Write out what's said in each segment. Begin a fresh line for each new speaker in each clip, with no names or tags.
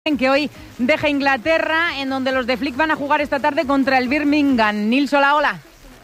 que hoy deja Inglaterra, en donde los de Flick van a jugar esta tarde contra el Birmingham. Nils, hola.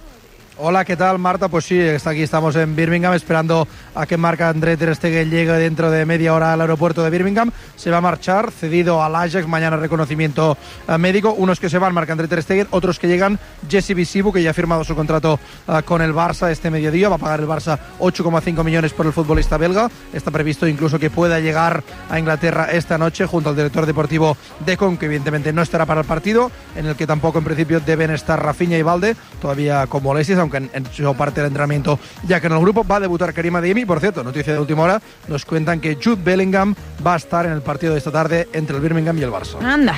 Hola, ¿qué tal, Marta? Pues sí, aquí estamos en Birmingham esperando a que Marc-André ter Stegen llegue dentro de media hora al aeropuerto de Birmingham. Se va a marchar, cedido al Ajax, mañana reconocimiento médico. Unos que se van, Marc-André ter Stegen, otros que llegan, Jesse Visibu, que ya ha firmado su contrato con el Barça este mediodía. Va a pagar el Barça 8,5 millones por el futbolista belga. Está previsto incluso que pueda llegar a Inglaterra esta noche junto al director deportivo Deco, que evidentemente no estará para el partido, en el que tampoco en principio deben estar Rafinha y Balde, todavía con molestias, aunque en su parte del entrenamiento, ya que en el grupo va a debutar Karim Adeyemi. Por cierto, noticia de última hora, nos cuentan que Jude Bellingham va a estar en el partido de esta tarde entre el Birmingham y el Barça.
Anda,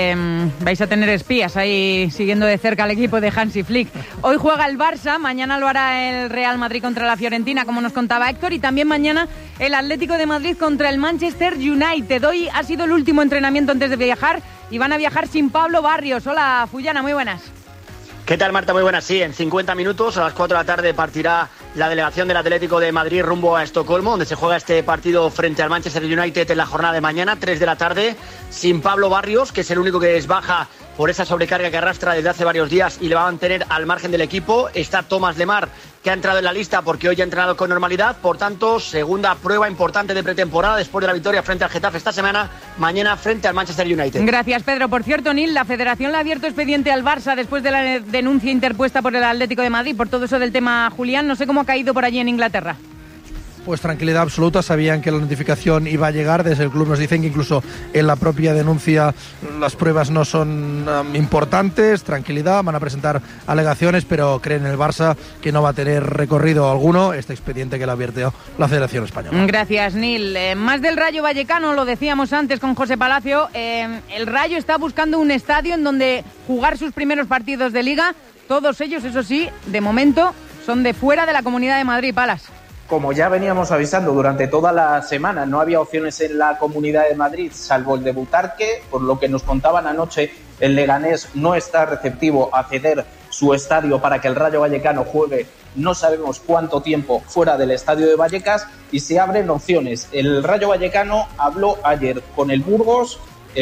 vais a tener espías ahí siguiendo de cerca al equipo de Hansi Flick. Hoy juega el Barça, mañana lo hará el Real Madrid contra la Fiorentina, como nos contaba Héctor, y también mañana el Atlético de Madrid contra el Manchester United. Hoy ha sido el último entrenamiento antes de viajar y van a viajar sin Pablo Barrios. Hola, Fullana, muy buenas.
¿Qué tal, Marta? Muy buenas. Sí, en 50 minutos, a las 4 de la tarde, partirá la delegación del Atlético de Madrid rumbo a Estocolmo, donde se juega este partido frente al Manchester United en la jornada de mañana, 3 de la tarde, sin Pablo Barrios, que es el único que es baja por esa sobrecarga que arrastra desde hace varios días y le va a mantener al margen del equipo. Está Thomas Lemar, que ha entrado en la lista porque hoy ha entrenado con normalidad. Por tanto, segunda prueba importante de pretemporada después de la victoria frente al Getafe esta semana, mañana frente al Manchester United.
Gracias, Pedro. Por cierto, Nil, la Federación le ha abierto expediente al Barça después de la denuncia interpuesta por el Atlético de Madrid por todo eso del tema Julián. No sé cómo ha caído por allí en Inglaterra.
Pues tranquilidad absoluta, sabían que la notificación iba a llegar. Desde el club nos dicen que incluso en la propia denuncia las pruebas no son importantes. Tranquilidad, van a presentar alegaciones, pero creen en el Barça que no va a tener recorrido alguno este expediente que le ha abierto la Federación Española.
Gracias, Nil. Más del Rayo Vallecano, lo decíamos antes con José Palacio, el Rayo está buscando un estadio en donde jugar sus primeros partidos de Liga. Todos ellos, eso sí, de momento son de fuera de la Comunidad de Madrid, Palas.
Como ya veníamos avisando durante toda la semana, no había opciones en la Comunidad de Madrid, salvo el de Butarque. Por lo que nos contaban anoche, el Leganés no está receptivo a ceder su estadio para que el Rayo Vallecano juegue no sabemos cuánto tiempo fuera del estadio de Vallecas, y se abren opciones. El Rayo Vallecano habló ayer con el Burgos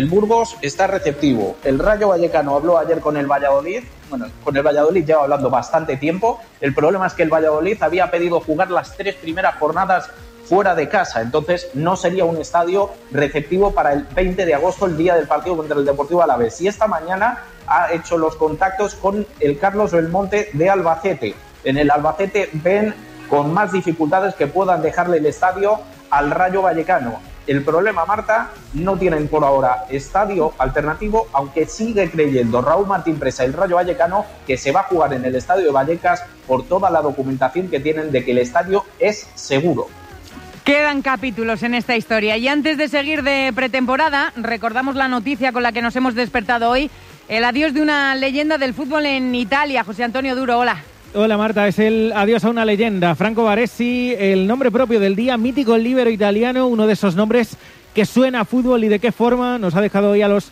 está receptivo. El Rayo Vallecano habló ayer con el Valladolid. Bueno, con el Valladolid lleva hablando bastante tiempo. El problema es que el Valladolid había pedido jugar las 3 primeras jornadas fuera de casa, entonces no sería un estadio receptivo para el 20 de agosto, el día del partido contra el Deportivo Alavés. Y esta mañana ha hecho los contactos con el Carlos Belmonte de Albacete. En el Albacete ven con más dificultades que puedan dejarle el estadio al Rayo Vallecano. El problema, Marta, no tienen por ahora estadio alternativo, aunque sigue creyendo Raúl Martín Presa, el Rayo Vallecano, que se va a jugar en el estadio de Vallecas por toda la documentación que tienen de que el estadio es seguro.
Quedan capítulos en esta historia y antes de seguir de pretemporada, recordamos la noticia con la que nos hemos despertado hoy, el adiós de una leyenda del fútbol en Italia. José Antonio Duro, hola.
Hola, Marta, es el adiós a una leyenda. Franco Baresi, el nombre propio del día, mítico líbero italiano, uno de esos nombres que suena a fútbol y de qué forma. Nos ha dejado hoy a los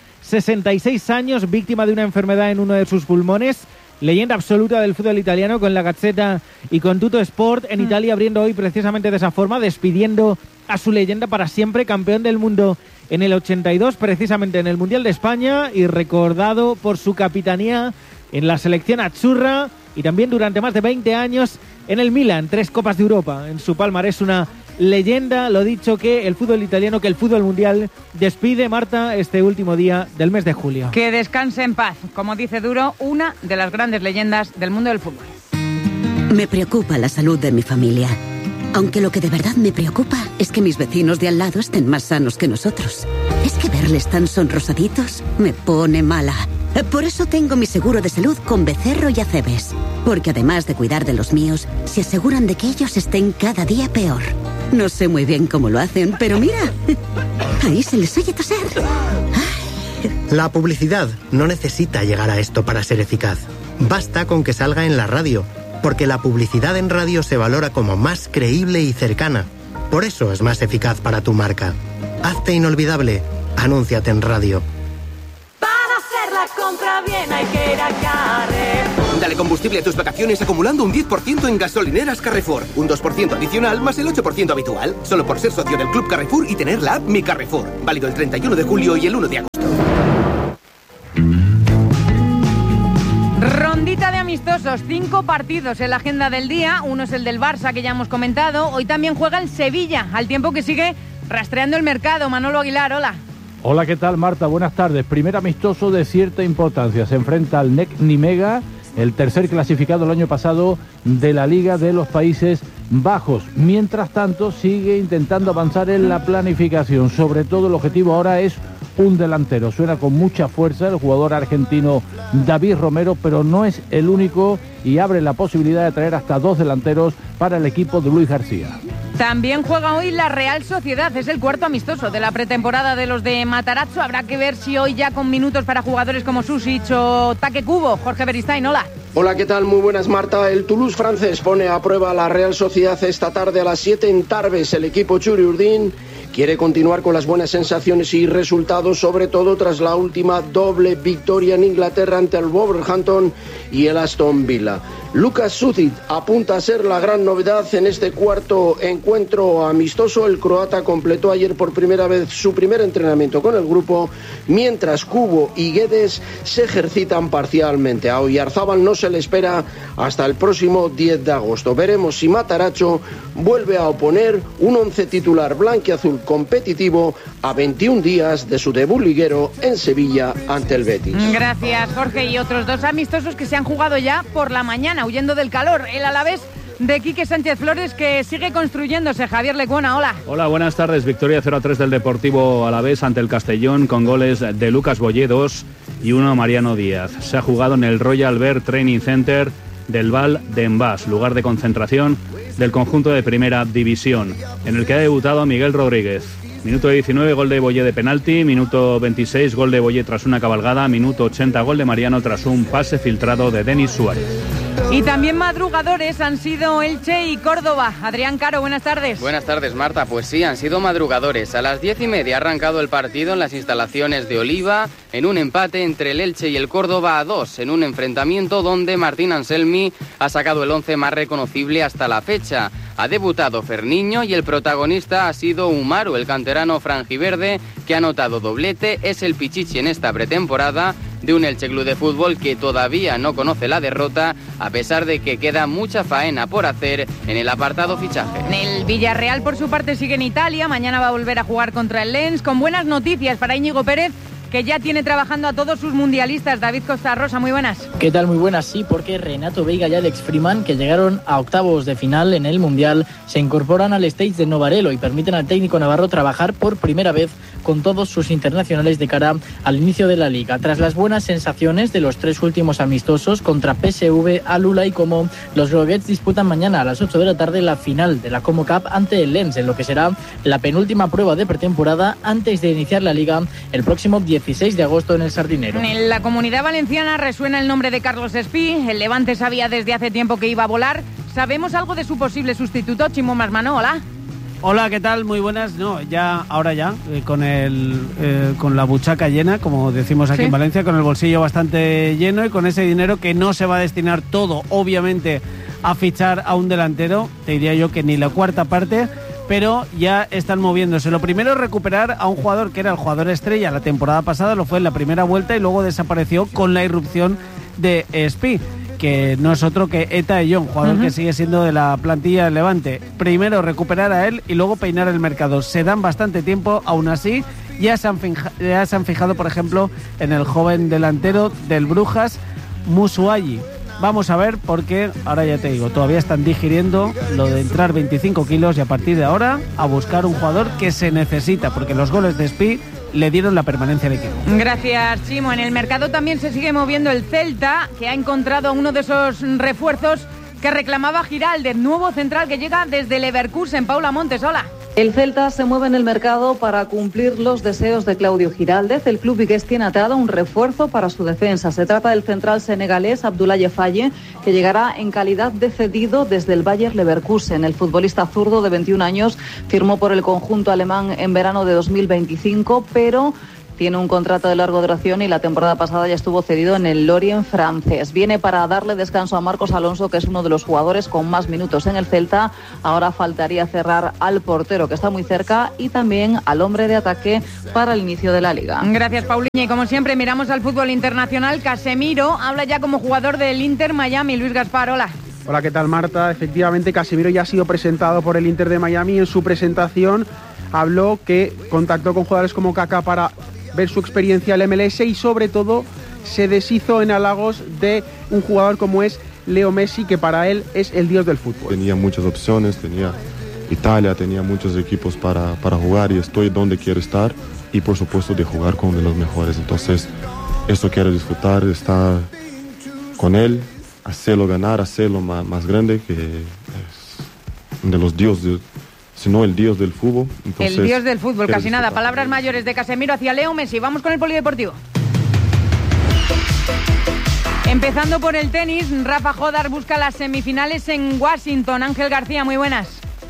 66 años, víctima de una enfermedad en uno de sus pulmones. Leyenda absoluta del fútbol italiano, con la Gazzetta y con Tutto Sport en Italia, abriendo hoy precisamente de esa forma, despidiendo a su leyenda para siempre, campeón del mundo en el 82, precisamente en el Mundial de España, y recordado por su capitanía en la selección azzurra, y también durante más de 20 años en el Milan, 3 Copas de Europa en su palmarés. Una leyenda, lo dicho, que el fútbol italiano, que el fútbol mundial despide, Marta, este último día del mes de julio.
Que descanse en paz, como dice Duro, una de las grandes leyendas del mundo del fútbol.
Me preocupa la salud de mi familia, aunque lo que de verdad me preocupa es que mis vecinos de al lado estén más sanos que nosotros. Es que verles tan sonrosaditos me pone mala. Por eso tengo mi seguro de salud con Becerro y Acebes, porque además de cuidar de los míos, se aseguran de que ellos estén cada día peor. No sé muy bien cómo lo hacen, pero mira, ahí se les oye toser.
La publicidad no necesita llegar a esto para ser eficaz. Basta con que salga en la radio, porque la publicidad en radio se valora como más creíble y cercana. Por eso es más eficaz para tu marca. Hazte inolvidable. Anúnciate en radio.
Para hacer la compra bien hay que ir a Carrefour. Dale combustible a tus vacaciones acumulando un 10% en gasolineras Carrefour. Un 2% adicional más el 8% habitual. Solo por ser socio del Club Carrefour y tener la app Mi Carrefour. Válido el 31 de julio y el 1 de agosto.
Rondita de amistosos, 5 partidos en la agenda del día. Uno es el del Barça, que ya hemos comentado. Hoy también juega el Sevilla, al tiempo que sigue rastreando el mercado. Manolo Aguilar, hola.
Hola, ¿qué tal, Marta? Buenas tardes. Primer amistoso de cierta importancia. Se enfrenta al NEC Nimega, el tercer clasificado el año pasado de la Liga de los Países Bajos. Mientras tanto, sigue intentando avanzar en la planificación. Sobre todo, el objetivo ahora es un delantero. Suena con mucha fuerza el jugador argentino David Romero, pero no es el único y abre la posibilidad de traer hasta 2 delanteros para el equipo de Luis García.
También juega hoy la Real Sociedad, es el cuarto amistoso de la pretemporada de los de Matarazzo. Habrá que ver si hoy ya con minutos para jugadores como Susic o Taque Kubo. Jorge Beristain, hola.
Hola, ¿qué tal? Muy buenas, Marta. El Toulouse francés pone a prueba a la Real Sociedad esta tarde a las 7 en Tarbes. El equipo Churi Urdin quiere continuar con las buenas sensaciones y resultados, sobre todo tras la última doble victoria en Inglaterra ante el Wolverhampton y el Aston Villa. Lucas Sucic apunta a ser la gran novedad en este cuarto encuentro amistoso. El croata completó ayer por primera vez su primer entrenamiento con el grupo, mientras Kubo y Guedes se ejercitan parcialmente. A Oyarzábal no se le espera hasta el próximo 10 de agosto. Veremos si Matarazzo vuelve a oponer un once titular blanquiazul competitivo a 21 días de su debut liguero en Sevilla ante el Betis.
Gracias, Jorge. Y otros 2 amistosos que se han jugado ya por la mañana, huyendo del calor. El Alavés de Quique Sánchez Flores, que sigue construyéndose. Javier Lecuona, hola.
Hola, buenas tardes. Victoria 0-3 del Deportivo Alavés ante el Castellón, con goles de Lucas Boyé, 2 y 1 Mariano Díaz. Se ha jugado en el Royal Bear Training Center del Val d'Envàs, lugar de concentración del conjunto de Primera División, en el que ha debutado Miguel Rodríguez. Minuto 19, gol de Boyé de penalti. Minuto 26, gol de Boyé tras una cabalgada. Minuto 80, gol de Mariano tras un pase filtrado de Denis Suárez.
Y también madrugadores han sido Elche y Córdoba. Adrián Caro, buenas tardes.
Buenas tardes, Marta. Pues sí, han sido madrugadores. A las 10:30 ha arrancado el partido en las instalaciones de Oliva, en un empate entre el Elche y el Córdoba a 2, en un enfrentamiento donde Martín Anselmi ha sacado el 11 más reconocible hasta la fecha. Ha debutado Ferniño y el protagonista ha sido Umaru, el canterano franjiverde, que ha anotado doblete. Es el pichichi en esta pretemporada de un Elche Club de Fútbol que todavía no conoce la derrota, a pesar de que queda mucha faena por hacer en el apartado fichaje.
El Villarreal, por su parte, sigue en Italia. Mañana va a volver a jugar contra el Lens, con buenas noticias para Íñigo Pérez, que ya tiene trabajando a todos sus mundialistas. David Costa Rosa, muy buenas.
¿Qué tal? Muy buenas, sí, porque Renato Veiga y Alex Freeman, que llegaron a octavos de final en el Mundial, se incorporan al stage de Novarelo y permiten al técnico navarro trabajar por primera vez con todos sus internacionales de cara al inicio de la Liga. Tras las buenas sensaciones de los 3 últimos amistosos contra PSV, Alula y Como, los Groguets disputan mañana a las 8 de la tarde la final de la Como Cup ante el Lens, en lo que será la penúltima prueba de pretemporada antes de iniciar la Liga el próximo 16 de agosto en el Sardinero.
En la Comunidad Valenciana resuena el nombre de Carlos Espí. El Levante sabía desde hace tiempo que iba a volar. ¿Sabemos algo de su posible sustituto? Chimo Masmano, hola.
Hola, ¿qué tal? Muy buenas. No, ahora con la buchaca llena, como decimos aquí en Valencia, con el bolsillo bastante lleno y con ese dinero que no se va a destinar todo, obviamente, a fichar a un delantero. Te diría yo que ni la cuarta parte, pero ya están moviéndose. Lo primero es recuperar a un jugador que era el jugador estrella la temporada pasada, lo fue en la primera vuelta y luego desapareció con la irrupción de Espí, que no es otro que Eta Eyón, jugador que sigue siendo de la plantilla del Levante. Primero recuperar a él y luego peinar el mercado. Se dan bastante tiempo, aún así ya se han fijado, por ejemplo, en el joven delantero del Brujas, Musuayi. Vamos a ver, porque ahora ya te digo, todavía están digiriendo lo de entrar 25 kilos y a partir de ahora a buscar un jugador que se necesita, porque los goles de Espí le dieron la permanencia al equipo.
Gracias, Chimo. En el mercado también se sigue moviendo el Celta, que ha encontrado uno de esos refuerzos que reclamaba Giraldez, nuevo central que llega desde Leverkusen. Paula Montes, hola.
El Celta se mueve en el mercado para cumplir los deseos de Claudio Giraldez. El club vigués tiene atado un refuerzo para su defensa. Se trata del central senegalés Abdoulaye Faye, que llegará en calidad de cedido desde el Bayer Leverkusen. El futbolista zurdo de 21 años firmó por el conjunto alemán en verano de 2025, pero tiene un contrato de larga duración y la temporada pasada ya estuvo cedido en el Lorient francés. Viene para darle descanso a Marcos Alonso, que es uno de los jugadores con más minutos en el Celta. Ahora faltaría cerrar al portero, que está muy cerca, y también al hombre de ataque para el inicio de la Liga.
Gracias, Pauliña. Y como siempre, miramos al fútbol internacional. Casemiro habla ya como jugador del Inter Miami. Luis Gaspar, hola.
Hola, ¿qué tal, Marta? Efectivamente, Casemiro ya ha sido presentado por el Inter de Miami. En su presentación habló que contactó con jugadores como Kaká para ver su experiencia en el MLS y, sobre todo, se deshizo en halagos de un jugador como es Leo Messi, que para él es el dios del fútbol.
Tenía muchas opciones, tenía Italia, tenía muchos equipos para jugar y estoy donde quiero estar y, por supuesto, de jugar con uno de los mejores. Entonces, esto quiero disfrutar, estar con él, hacerlo ganar, hacerlo más grande, que es de los dioses, sino el dios del fútbol. Entonces,
el dios del fútbol, casi
disfrutar.
nada. Palabras mayores de Casemiro hacia Leo Messi. Vamos con el polideportivo. Empezando por el tenis, Rafa Jodar busca las semifinales en Washington. Ángel García, muy buenas.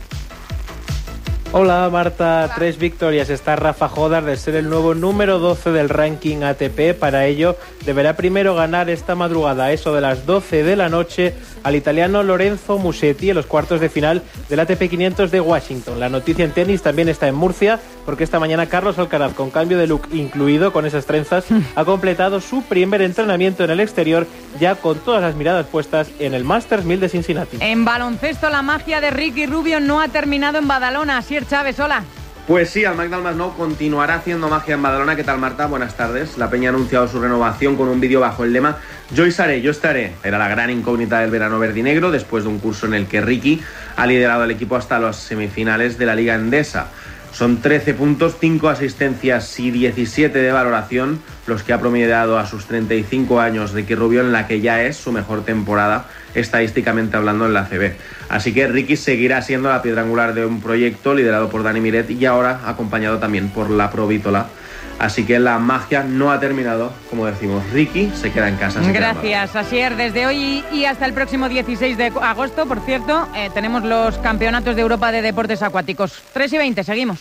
Hola Marta, 3 victorias está Rafa Jodar de ser el nuevo número 12 del ranking ATP. Para ello deberá primero ganar esta madrugada a eso de las 12 de la noche al italiano Lorenzo Musetti en los cuartos de final del ATP 500 de Washington. La noticia en tenis también está en Murcia, porque esta mañana Carlos Alcaraz, con cambio de look incluido, con esas trenzas, ha completado su primer entrenamiento en el exterior, ya con todas las miradas puestas en el Masters 1000 de Cincinnati.
En baloncesto, la magia de Ricky Rubio no ha terminado en Badalona. Asier Chávez, hola.
Pues sí, el Magdal Masnou continuará haciendo magia en Badalona. ¿Qué tal, Marta? Buenas tardes. La Peña ha anunciado su renovación con un vídeo bajo el lema "Yo seré, yo estaré". Era la gran incógnita del verano verdinegro, después de un curso en el que Ricky ha liderado al equipo hasta las semifinales de la Liga Endesa. Son 13 puntos, 5 asistencias y 17 de valoración los que ha promediado a sus 35 años Ricky Rubio, en la que ya es su mejor temporada estadísticamente hablando en la ACB. Así que Ricky seguirá siendo la piedra angular de un proyecto liderado por Dani Miret y ahora acompañado también por la Provítola. Así que la magia no ha terminado, como decimos. Ricky se queda en casa.
Gracias, Asier. Desde hoy y hasta el próximo 16 de agosto, por cierto, tenemos los campeonatos de Europa de deportes acuáticos. 3:20, seguimos.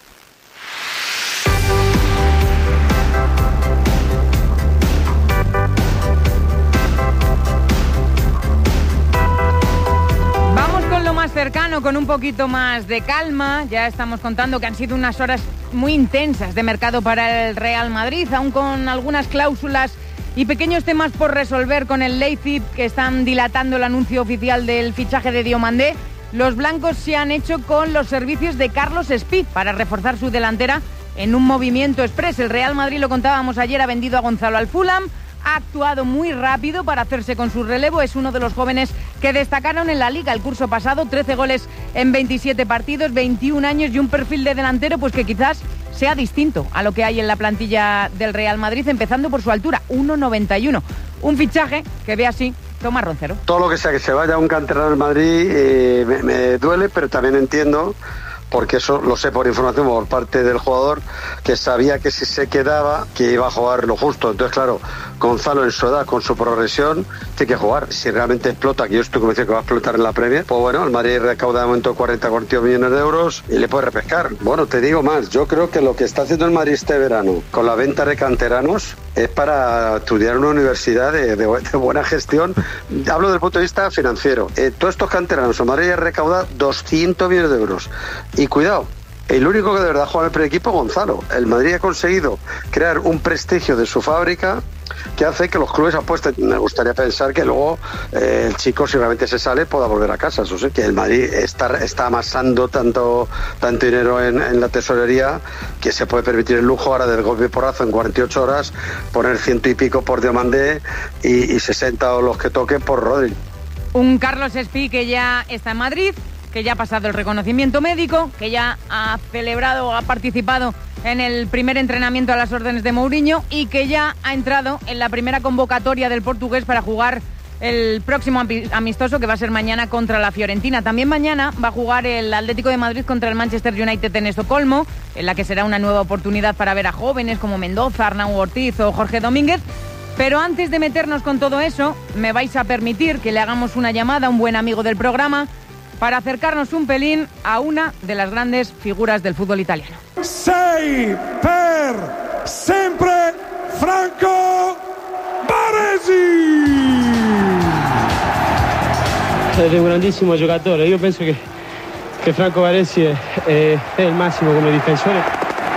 Más cercano, con un poquito más de calma. Ya estamos contando que han sido unas horas muy intensas de mercado para el Real Madrid, aún con algunas cláusulas y pequeños temas por resolver con el Leipzig, que están dilatando el anuncio oficial del fichaje de Diomandé. Los blancos se han hecho con los servicios de Carlos Espí para reforzar su delantera en un movimiento express. El Real Madrid, lo contábamos ayer, ha vendido a Gonzalo al Fulham. Ha actuado muy rápido para hacerse con su relevo. Es uno de los jóvenes que destacaron en la Liga el curso pasado. 13 goles en 27 partidos, 21 años y un perfil de delantero pues que quizás sea distinto a lo que hay en la plantilla del Real Madrid, empezando por su altura, 1,91. Un fichaje que ve así Tomás Roncero.
Todo lo que sea que se vaya a un canterano del Madrid me duele, pero también entiendo, porque eso lo sé por información por parte del jugador, que sabía que si se quedaba, que iba a jugar lo justo. Entonces, claro, Gonzalo en su edad, con su progresión, tiene que jugar. Si realmente explota, que yo estoy convencido que va a explotar en la Premier, pues bueno, el Madrid recauda de momento 40-42 millones de euros y le puede repescar. Bueno, te digo más, yo creo que lo que está haciendo el Madrid este verano con la venta de canteranos es para estudiar una universidad de buena gestión. Hablo desde el punto de vista financiero. Todos estos canteranos, el Madrid recauda 200 millones de euros. Y cuidado, el único que de verdad juega en el primer equipo es Gonzalo. El Madrid ha conseguido crear un prestigio de su fábrica que hace que los clubes apuesten. Me gustaría pensar que luego el chico, si realmente se sale, pueda volver a casa. Eso sí, que el Madrid está amasando tanto dinero en la tesorería que se puede permitir el lujo ahora del golpe porrazo en 48 horas, poner 100 y pico por Diomandé y 60 o los que toquen por Rodri.
Un Carlos Espí que ya está en Madrid, que ya ha pasado el reconocimiento médico, que ya ha celebrado, ha participado en el primer entrenamiento a las órdenes de Mourinho y que ya ha entrado en la primera convocatoria del portugués para jugar el próximo amistoso, que va a ser mañana contra la Fiorentina. También mañana va a jugar el Atlético de Madrid contra el Manchester United en Estocolmo, en la que será una nueva oportunidad para ver a jóvenes como Mendoza, Arnau Ortiz o Jorge Domínguez. Pero antes de meternos con todo eso, me vais a permitir que le hagamos una llamada a un buen amigo del programa para acercarnos un pelín a una de las grandes figuras del fútbol italiano.
6 per sempre Franco Baresi.
È un grandissimo giocatore, io penso che Franco Baresi è il massimo come difensore.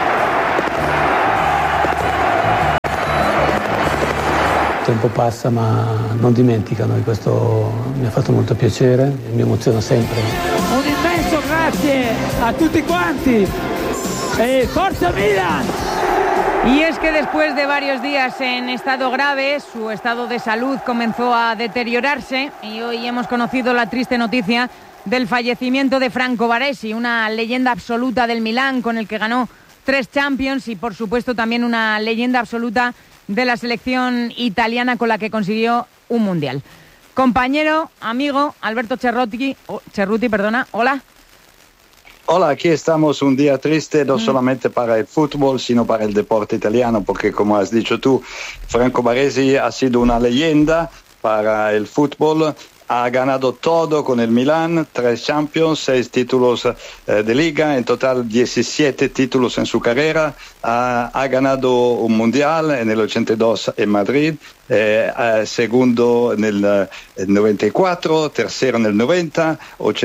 Il tempo passa ma non dimenticano, e questo mi ha fatto molto piacere e mi emoziona sempre.
Un immenso grazie a tutti quanti e forza Milan.
Y es que después de varios días en estado grave, su estado de salud comenzó a deteriorarse y hoy hemos conocido la triste noticia del fallecimiento de Franco Baresi, una leyenda absoluta del Milán con el que ganó 3 Champions y por supuesto también una leyenda absoluta de la selección italiana con la que consiguió un mundial. Compañero, amigo, Alberto Cerruti, hola.
Hola, aquí estamos un día triste no solamente para el fútbol, sino para el deporte italiano, porque como has dicho tú, Franco Baresi ha sido una leyenda para el fútbol. Ha ganado todo con el Milan, 3 Champions, 6 títulos de Liga, en total 17 títulos en su carrera. Ha ganado un Mundial en el 82 en Madrid, segundo en el 94, tercero en el 90,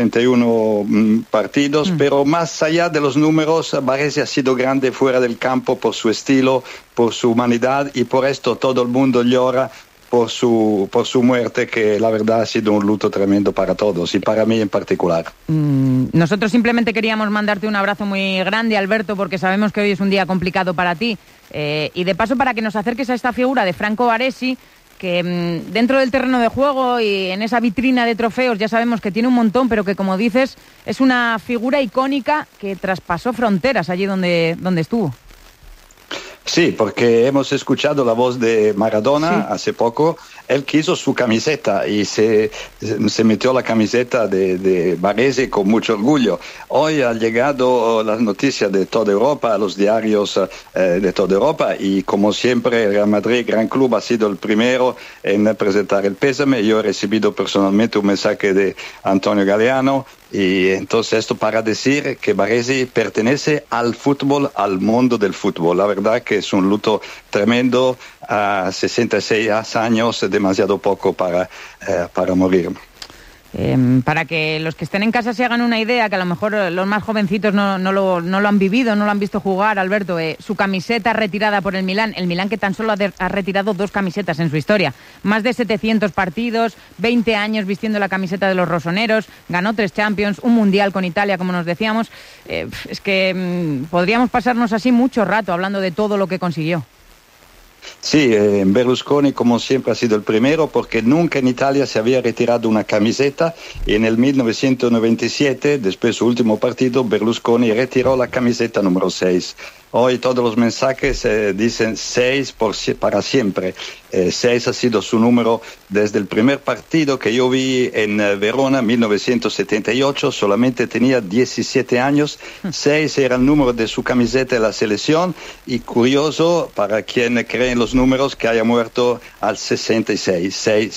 81 partidos, pero más allá de los números, Baresi ha sido grande fuera del campo por su estilo, por su humanidad y por esto todo el mundo llora por su muerte, que la verdad ha sido un luto tremendo para todos y para mí en particular.
Nosotros simplemente queríamos mandarte un abrazo muy grande, Alberto, porque sabemos que hoy es un día complicado para ti y de paso para que nos acerques a esta figura de Franco Baresi, que dentro del terreno de juego y en esa vitrina de trofeos ya sabemos que tiene un montón, pero que como dices es una figura icónica que traspasó fronteras allí donde estuvo.
Sí, porque hemos escuchado la voz de Maradona hace poco. Él quiso su camiseta y se metió la camiseta de Baresi con mucho orgullo. Hoy ha llegado las noticias de toda Europa, a los diarios de toda Europa, y como siempre el Real Madrid, gran club, ha sido el primero en presentar el pésame. Yo he recibido personalmente un mensaje de Antonio Galeano, y entonces esto para decir que Baresi pertenece al fútbol, al mundo del fútbol. La verdad que es un luto tremendo, a 66 años, demasiado poco para morir.
Para que los que estén en casa se hagan una idea, que a lo mejor los más jovencitos no lo han vivido, no lo han visto jugar, Alberto, su camiseta retirada por el Milán que tan solo ha retirado 2 camisetas en su historia, más de 700 partidos, 20 años vistiendo la camiseta de los rosoneros, ganó 3 Champions, un Mundial con Italia, como nos decíamos. Es que podríamos pasarnos así mucho rato hablando de todo lo que consiguió.
Sí, Berlusconi como siempre ha sido el primero, porque nunca en Italia se había retirado una camiseta, y en el 1997, después de su último partido, Berlusconi retiró la camiseta número 6. Hoy todos los mensajes dicen 6 para siempre. 6 ha sido su número desde el primer partido que yo vi en Verona, 1978. Solamente tenía 17 años. 6 era el número de su camiseta de la selección. Y curioso, para quien cree en los números, que haya muerto al 66.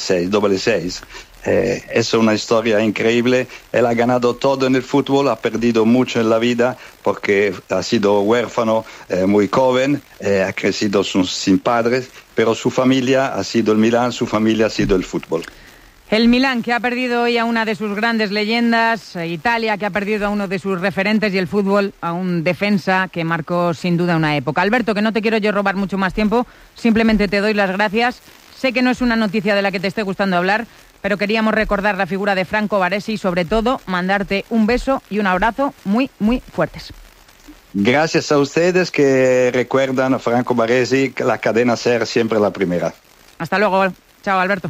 6. Es una historia increíble. Él ha ganado todo en el fútbol, ha perdido mucho en la vida porque ha sido huérfano muy joven, ha crecido sin padres, pero su familia ha sido el Milán, su familia ha sido el fútbol.
El Milán, que ha perdido hoy a una de sus grandes leyendas, Italia, que ha perdido a uno de sus referentes, y el fútbol a un defensa que marcó sin duda una época. Alberto, que no te quiero yo robar mucho más tiempo, simplemente te doy las gracias. Sé que no es una noticia de la que te esté gustando hablar, pero queríamos recordar la figura de Franco Baresi y sobre todo mandarte un beso y un abrazo muy, muy fuertes.
Gracias a ustedes que recuerdan a Franco Baresi, la cadena SER siempre la primera.
Hasta luego. Chao, Alberto.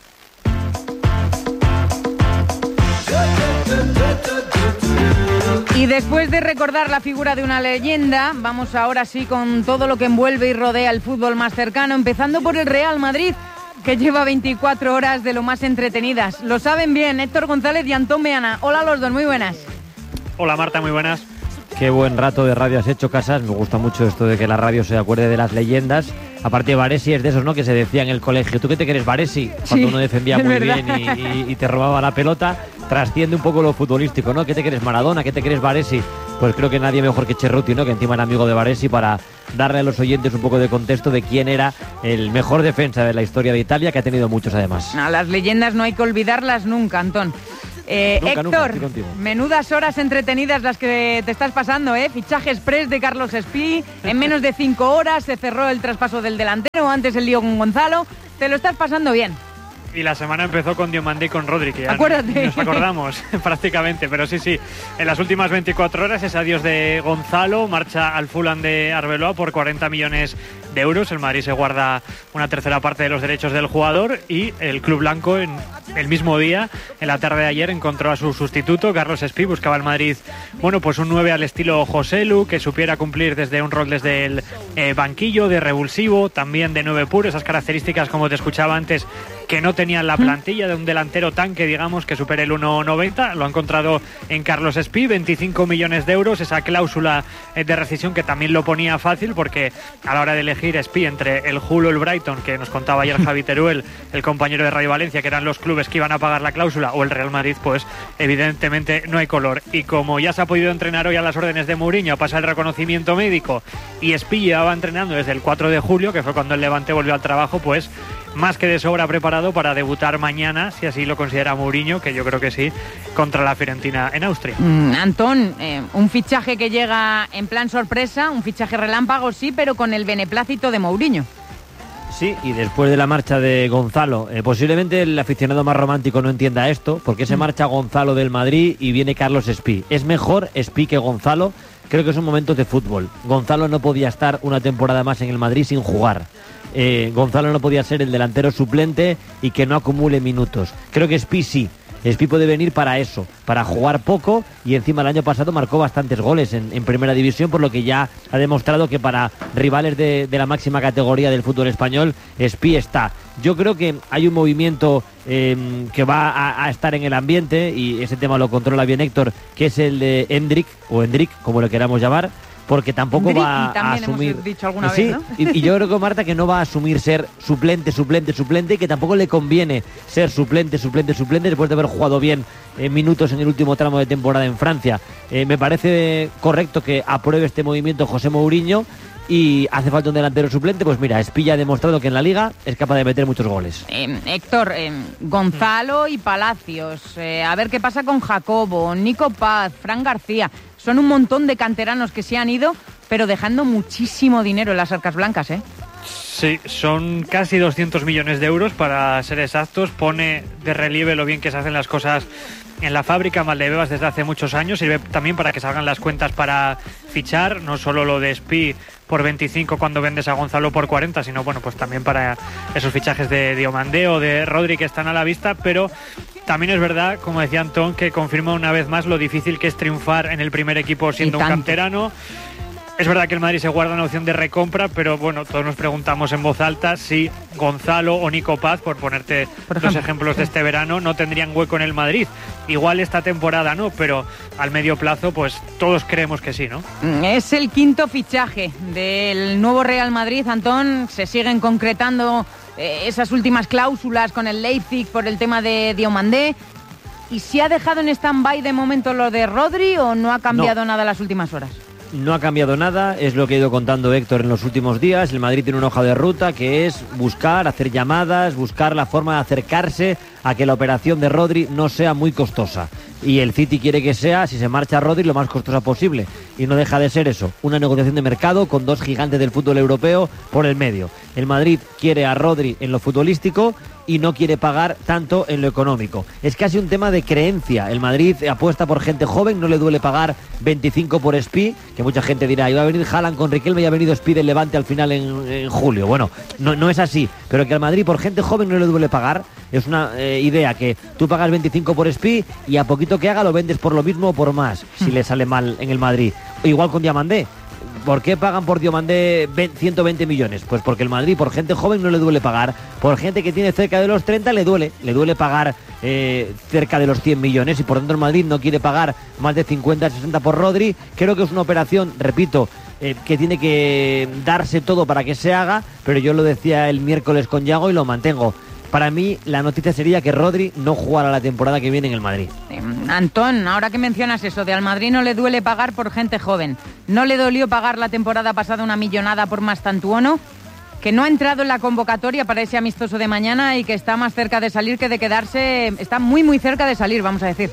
Y después de recordar la figura de una leyenda, vamos ahora sí con todo lo que envuelve y rodea el fútbol más cercano, empezando por el Real Madrid, que lleva 24 horas de lo más entretenidas. Lo saben bien Héctor González y Antón Meana. Hola a los dos, muy buenas.
Hola Marta, muy buenas.
Qué buen rato de radio has hecho, Casas. Me gusta mucho esto de que la radio se acuerde de las leyendas. Aparte, Baresi es de esos, ¿no?, que se decía en el colegio. ¿Tú qué te crees, Baresi? Cuando uno defendía muy bien y te robaba la pelota. Trasciende un poco lo futbolístico, ¿no? ¿Qué te crees, Maradona? ¿Qué te crees, Baresi? pues creo que nadie mejor que Cerruti, ¿no? Que encima era amigo de Baresi, para darle a los oyentes un poco de contexto de quién era el mejor defensa de la historia de Italia, que ha tenido muchos además.
A las leyendas no hay que olvidarlas nunca, Antón. Héctor, menudas horas entretenidas las que te estás pasando, ¿eh? Fichaje express de Carlos Espí, en menos de 5 horas se cerró el traspaso del delantero, antes el lío con Gonzalo, te lo estás pasando bien.
Y la semana empezó con Diomandé y con Rodri, que ya
acuérdate.
Nos acordamos prácticamente, pero sí, en las últimas 24 horas es adiós de Gonzalo, marcha al Fulham de Arbeloa por 40 millones de euros, el Madrid se guarda una tercera parte de los derechos del jugador y el club blanco en el mismo día, en la tarde de ayer, encontró a su sustituto, Carlos Espí. Buscaba el Madrid, bueno, pues un 9 al estilo Joselu, que supiera cumplir desde un rol desde el banquillo, de revulsivo, también de 9 puro, esas características, como te escuchaba antes, que no tenían la plantilla de un delantero tanque, digamos, que supere el 1,90. Lo ha encontrado en Carlos Espí, 25 millones de euros, esa cláusula de rescisión que también lo ponía fácil, porque a la hora de elegir Espí entre el Hull o el Brighton, que nos contaba ayer Javi Teruel, el compañero de Radio Valencia, que eran los clubes que iban a pagar la cláusula, o el Real Madrid, pues evidentemente no hay color. Y como ya se ha podido entrenar hoy a las órdenes de Mourinho, pasa el reconocimiento médico, y Espí llevaba entrenando desde el 4 de julio, que fue cuando el Levante volvió al trabajo, pues más que de sobra preparado para debutar mañana, si así lo considera Mourinho, que yo creo que sí, contra la Fiorentina en Austria.
Antón, un fichaje que llega en plan sorpresa, un fichaje relámpago, sí, pero con el beneplácito de Mourinho.
Sí, y después de la marcha de Gonzalo, posiblemente el aficionado más romántico no entienda esto, porque se marcha Gonzalo del Madrid y viene Carlos Espí. Es mejor Espí que Gonzalo, creo que son momentos de fútbol. Gonzalo no podía estar una temporada más en el Madrid sin jugar. Gonzalo no podía ser el delantero suplente y que no acumule minutos. Creo que Espí sí. Espí puede venir para eso, para jugar poco, y encima el año pasado marcó bastantes goles en primera división, por lo que ya ha demostrado que para rivales de la máxima categoría del fútbol español, Espí está. Yo creo que hay un movimiento que va a estar en el ambiente, y ese tema lo controla bien Héctor, que es el de Endrick, o Endrick, como lo queramos llamar, porque tampoco va a asumir.
Hemos dicho alguna
vez,
¿no?
y yo creo que Marta, que no va a asumir ser suplente, y que tampoco le conviene ser suplente después de haber jugado bien minutos en el último tramo de temporada en Francia. Me parece correcto que apruebe este movimiento José Mourinho, y hace falta un delantero suplente. Pues mira, Espí ha demostrado que en la Liga es capaz de meter muchos goles.
Héctor, Gonzalo y Palacios, a ver qué pasa con Jacobo, Nico Paz, Fran García. Son un montón de canteranos que se han ido, pero dejando muchísimo dinero en las arcas blancas, ¿eh?
Sí, son casi 200 millones de euros para ser exactos. Pone de relieve lo bien que se hacen las cosas en la fábrica Valdebebas desde hace muchos años. Sirve también para que salgan las cuentas para fichar, no solo lo de Espí por 25 cuando vendes a Gonzalo por 40, sino bueno, pues también para esos fichajes de Diomandé o de Rodri que están a la vista. Pero también es verdad, como decía Antón, que confirma una vez más lo difícil que es triunfar en el primer equipo siendo un canterano. Es verdad que el Madrid se guarda una opción de recompra, pero bueno, todos nos preguntamos en voz alta si Gonzalo o Nico Paz, por ponerte dos ejemplos de este verano, no tendrían hueco en el Madrid. Igual esta temporada no, pero al medio plazo pues todos creemos que sí, ¿no?
Es el quinto fichaje del nuevo Real Madrid, Antón. Se siguen concretando esas últimas cláusulas con el Leipzig por el tema de Diomandé. ¿Y si ha dejado en stand-by de momento lo de Rodri o no ha cambiado nada en las últimas horas?
No ha cambiado nada, es lo que ha ido contando Héctor en los últimos días. El Madrid tiene una hoja de ruta que es buscar, hacer llamadas, buscar la forma de acercarse a que la operación de Rodri no sea muy costosa. Y el City quiere que sea, si se marcha Rodri, lo más costosa posible. Y no deja de ser eso, una negociación de mercado con dos gigantes del fútbol europeo por el medio. El Madrid quiere a Rodri en lo futbolístico y no quiere pagar tanto en lo económico. Es casi un tema de creencia. El Madrid apuesta por gente joven, no le duele pagar 25 por Espí, que mucha gente dirá, iba a venir Haaland con Riquelme y ha venido Espí del Levante al final en julio. Bueno, no es así, pero que al Madrid por gente joven no le duele pagar. Es una idea que tú pagas 25 por Espí y a poquito que haga lo vendes por lo mismo o por más, si le sale mal en el Madrid. Igual con Diomandé. ¿Por qué pagan por Diomandé 120 millones? Pues porque el Madrid por gente joven no le duele pagar. Por gente que tiene cerca de los 30 le duele pagar cerca de los 100 millones. Y por tanto el Madrid no quiere pagar más de 50, 60 por Rodri. Creo que es una operación, repito, que tiene que darse todo para que se haga. Pero yo lo decía el miércoles con Yago y lo mantengo. Para mí, la noticia sería que Rodri no jugara la temporada que viene en el Madrid.
Antón, ahora que mencionas eso, de al Madrid no le duele pagar por gente joven. ¿No le dolió pagar la temporada pasada una millonada por Mastantuono? Que no ha entrado en la convocatoria para ese amistoso de mañana y que está más cerca de salir que de quedarse. Está muy, muy cerca de salir, vamos a decir.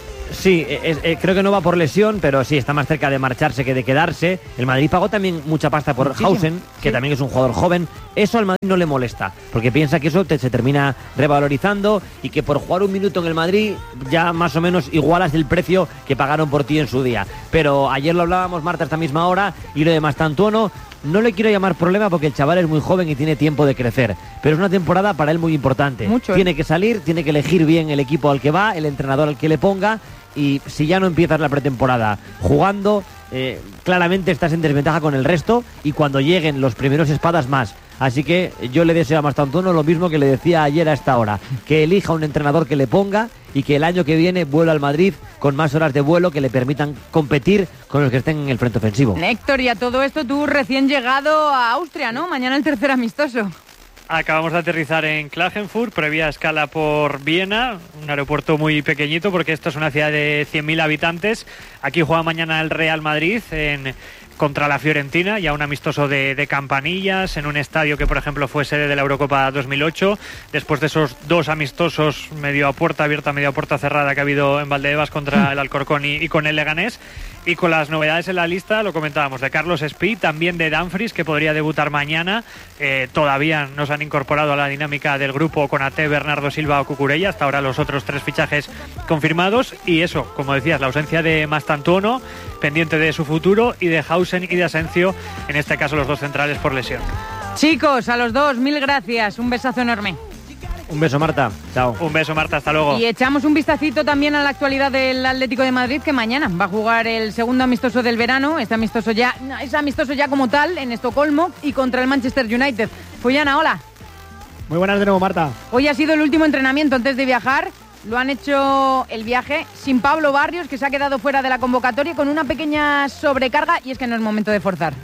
Sí, creo que no va por lesión, pero sí, está más cerca de marcharse que de quedarse. El Madrid pagó también mucha pasta por Hausen, que también es un jugador joven. Eso al Madrid no le molesta, porque piensa que eso se termina revalorizando y que por jugar un minuto en el Madrid ya más o menos igualas el precio que pagaron por ti en su día. Pero ayer lo hablábamos, Marta, a esta misma hora, y lo de Mastantuono no le quiero llamar problema porque el chaval es muy joven y tiene tiempo de crecer, pero es una temporada para él muy importante. Tiene que salir, tiene que elegir bien el equipo al que va, el entrenador al que le ponga, y si ya no empiezas la pretemporada jugando, claramente estás en desventaja con el resto, y cuando lleguen los primeros espadas más. Así que yo le deseo a Mastantuono lo mismo que le decía ayer a esta hora, que elija un entrenador que le ponga y que el año que viene vuelva al Madrid con más horas de vuelo que le permitan competir con los que estén en el frente ofensivo.
Héctor, y a todo esto tú recién llegado a Austria, ¿no? Mañana el tercer amistoso.
Acabamos de aterrizar en Klagenfurt, previa escala por Viena, un aeropuerto muy pequeñito porque esto es una ciudad de 100.000 habitantes. Aquí juega mañana el Real Madrid contra la Fiorentina, ya un amistoso de campanillas en un estadio que por ejemplo fue sede de la Eurocopa 2008, después de esos dos amistosos medio a puerta abierta, medio a puerta cerrada que ha habido en Valdebebas contra el Alcorcón y con el Leganés. Y con las novedades en la lista, lo comentábamos, de Carlos Espí, también de Dumfries, que podría debutar mañana. Todavía no se han incorporado a la dinámica del grupo Konaté, Bernardo Silva o Cucurella. Hasta ahora los otros 3 fichajes confirmados. Y eso, como decías, la ausencia de Mastantuono, pendiente de su futuro, y de Hausen y de Asencio, en este caso los 2 centrales por lesión.
Chicos, a los 2, 1000 gracias. Un besazo enorme.
Un beso, Marta. Chao.
Un beso, Marta. Hasta luego.
Y echamos un vistacito también a la actualidad del Atlético de Madrid, que mañana va a jugar el segundo amistoso del verano. Este amistoso ya es amistoso ya como tal en Estocolmo y contra el Manchester United. Follana, hola.
Muy buenas de nuevo, Marta.
Hoy ha sido el último entrenamiento antes de viajar. Lo han hecho el viaje sin Pablo Barrios, que se ha quedado fuera de la convocatoria con una pequeña sobrecarga, y es que no es momento de forzar.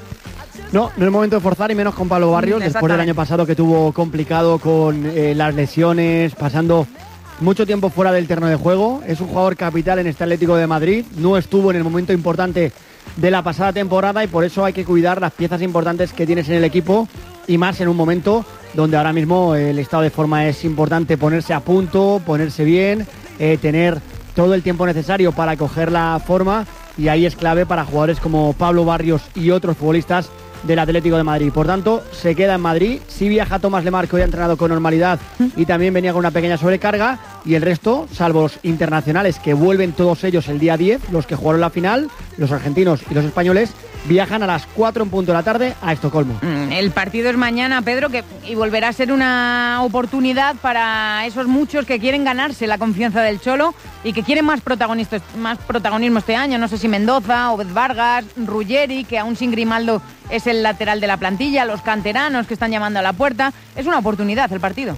No es momento de forzar, y menos con Pablo Barrios, después del año pasado que tuvo complicado con las lesiones, pasando mucho tiempo fuera del terreno de juego. Es un jugador capital en este Atlético de Madrid, no estuvo en el momento importante de la pasada temporada, y por eso hay que cuidar las piezas importantes que tienes en el equipo, y más en un momento donde ahora mismo el estado de forma es importante. Ponerse a punto, ponerse bien, tener todo el tiempo necesario para coger la forma, y ahí es clave para jugadores como Pablo Barrios y otros futbolistas del Atlético de Madrid. Por tanto, se queda en Madrid. Sí viaja Tomás Lemar, que hoy ha entrenado con normalidad y también venía con una pequeña sobrecarga, y el resto, salvo los internacionales, que vuelven todos ellos el día 10, los que jugaron la final, los argentinos y los españoles, viajan a las 4 en punto de la tarde a Estocolmo.
El partido es mañana, Pedro, y volverá a ser una oportunidad para esos muchos que quieren ganarse la confianza del Cholo y que quieren más protagonismo este año. No sé si Mendoza, Obed Vargas, Ruggeri, que aún sin Grimaldo es el lateral de la plantilla, los canteranos que están llamando a la puerta. Es una oportunidad el partido.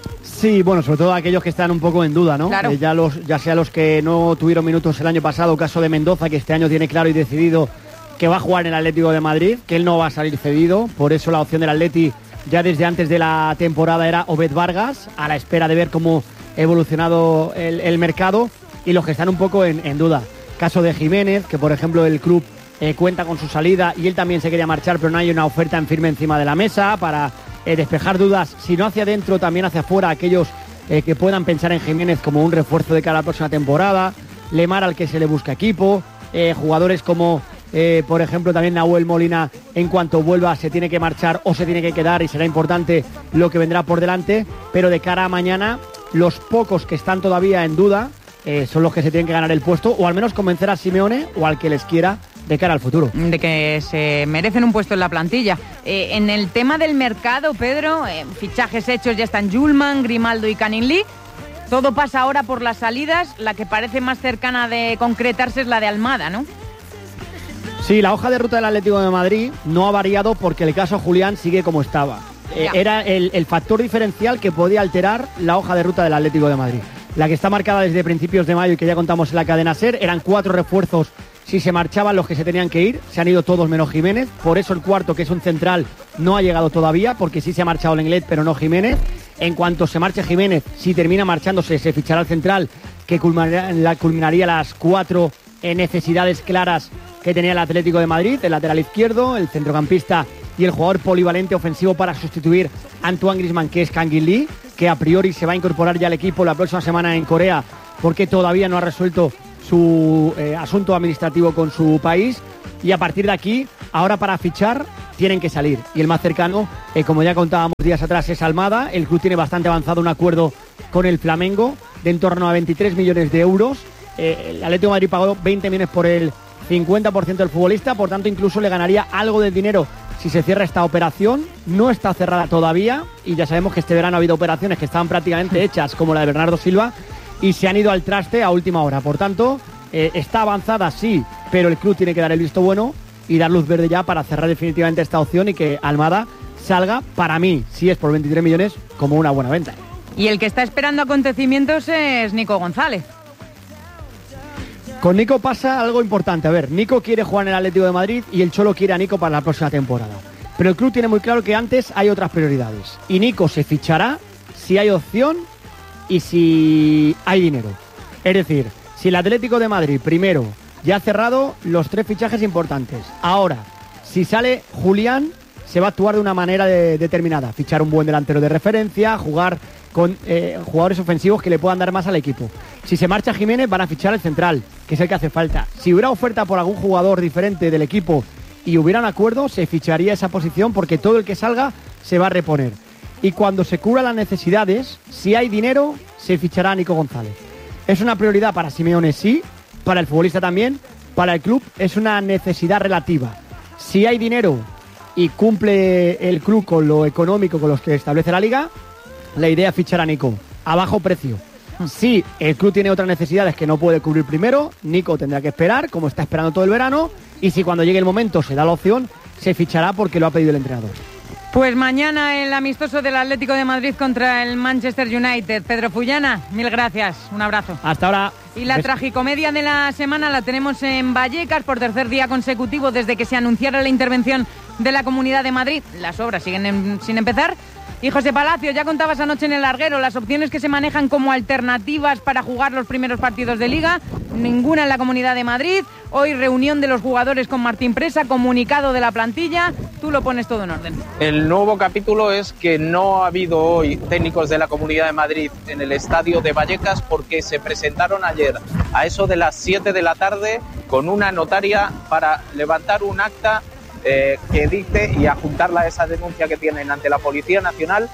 Sí, bueno, sobre todo aquellos que están un poco en duda, ¿no?
Claro.
Ya sea los que no tuvieron minutos el año pasado, caso de Mendoza, que este año tiene claro y decidido que va a jugar en el Atlético de Madrid, que él no va a salir cedido. Por eso la opción del Atleti ya desde antes de la temporada era Obed Vargas, a la espera de ver cómo ha evolucionado el mercado, y los que están un poco en duda. Caso de Jiménez, que por ejemplo el club cuenta con su salida y él también se quería marchar, pero no hay una oferta en firme encima de la mesa para despejar dudas, si no hacia adentro, también hacia afuera, aquellos que puedan pensar en Jiménez como un refuerzo de cara a la próxima temporada. Lemar, al que se le busca equipo, jugadores como por ejemplo también Nahuel Molina, en cuanto vuelva se tiene que marchar o se tiene que quedar, y será importante lo que vendrá por delante. Pero de cara a mañana, los pocos que están todavía en duda son los que se tienen que ganar el puesto, o al menos convencer a Simeone o al que les quiera de cara al futuro.
De que se merecen un puesto en la plantilla. En el tema del mercado, Pedro, fichajes hechos ya están Julman, Grimaldo y Canning Lee. Todo pasa ahora por las salidas. La que parece más cercana de concretarse es la de Almada, ¿no?
Sí, la hoja de ruta del Atlético de Madrid no ha variado porque el caso Julián sigue como estaba. Era el factor diferencial que podía alterar la hoja de ruta del Atlético de Madrid. La que está marcada desde principios de mayo y que ya contamos en la cadena SER, eran 4 refuerzos si se marchaban los que se tenían que ir. Se han ido todos menos Jiménez, por eso el cuarto, que es un central, no ha llegado todavía, porque sí se ha marchado Lenglet pero no Jiménez. En cuanto se marche Jiménez, si termina marchándose, se fichará al central, que culminaría las 4 necesidades claras que tenía el Atlético de Madrid: el lateral izquierdo, el centrocampista y el jugador polivalente ofensivo para sustituir a Antoine Griezmann, que es Kang-in Lee, que a priori se va a incorporar ya al equipo la próxima semana en Corea, porque todavía no ha resuelto su asunto administrativo con su país. Y a partir de aquí, ahora para fichar, tienen que salir. Y el más cercano, como ya contábamos días atrás, es Almada. El club tiene bastante avanzado un acuerdo con el Flamengo de en torno a 23 millones de euros. El Atlético de Madrid pagó 20 millones por el 50% del futbolista, por tanto incluso le ganaría algo de dinero si se cierra esta operación. No está cerrada todavía y ya sabemos que este verano ha habido operaciones que estaban prácticamente hechas, como la de Bernardo Silva, y se han ido al traste a última hora. Por tanto, está avanzada, sí, pero el club tiene que dar el visto bueno y dar luz verde ya para cerrar definitivamente esta opción y que Almada salga, para mí, si es por 23 millones, como una buena venta.
Y el que está esperando acontecimientos es Nico González.
Con Nico pasa algo importante. A ver, Nico quiere jugar en el Atlético de Madrid y el Cholo quiere a Nico para la próxima temporada. Pero el club tiene muy claro que antes hay otras prioridades. Y Nico se fichará si hay opción y si hay dinero. Es decir, si el Atlético de Madrid primero ya ha cerrado los 3 fichajes importantes. Ahora, si sale Julián, se va a actuar de una manera determinada. Fichar un buen delantero de referencia, jugar con jugadores ofensivos que le puedan dar más al equipo. Si se marcha Jiménez, van a fichar el central, que es el que hace falta. Si hubiera oferta por algún jugador diferente del equipo y hubiera un acuerdo, se ficharía esa posición, porque todo el que salga se va a reponer. Y cuando se cubran las necesidades, si hay dinero, se fichará a Nico González. Es una prioridad para Simeone, sí, para el futbolista también, para el club es una necesidad relativa. Si hay dinero y cumple el club con lo económico, con los que establece la liga, la idea es fichar a Nico a bajo precio. Si el club tiene otras necesidades que no puede cubrir primero, Nico tendrá que esperar, como está esperando todo el verano, y si cuando llegue el momento se da la opción, se fichará porque lo ha pedido el entrenador.
Pues mañana el amistoso del Atlético de Madrid contra el Manchester United. Pedro Fullana, mil gracias, un abrazo.
Hasta ahora.
Y la tragicomedia de la semana la tenemos en Vallecas por tercer día consecutivo desde que se anunciara la intervención de la Comunidad de Madrid. Las obras siguen sin empezar. Y José Palacio, ya contabas anoche en el larguero las opciones que se manejan como alternativas para jugar los primeros partidos de Liga. Ninguna en la Comunidad de Madrid. Hoy reunión de los jugadores con Martín Presa, comunicado de la plantilla. Tú lo pones todo en orden.
El nuevo capítulo es que no ha habido hoy técnicos de la Comunidad de Madrid en el estadio de Vallecas porque se presentaron ayer a eso de las 7 de la tarde con una notaria para levantar un acta que dice y adjuntarla a esa denuncia que tienen ante la Policía Nacional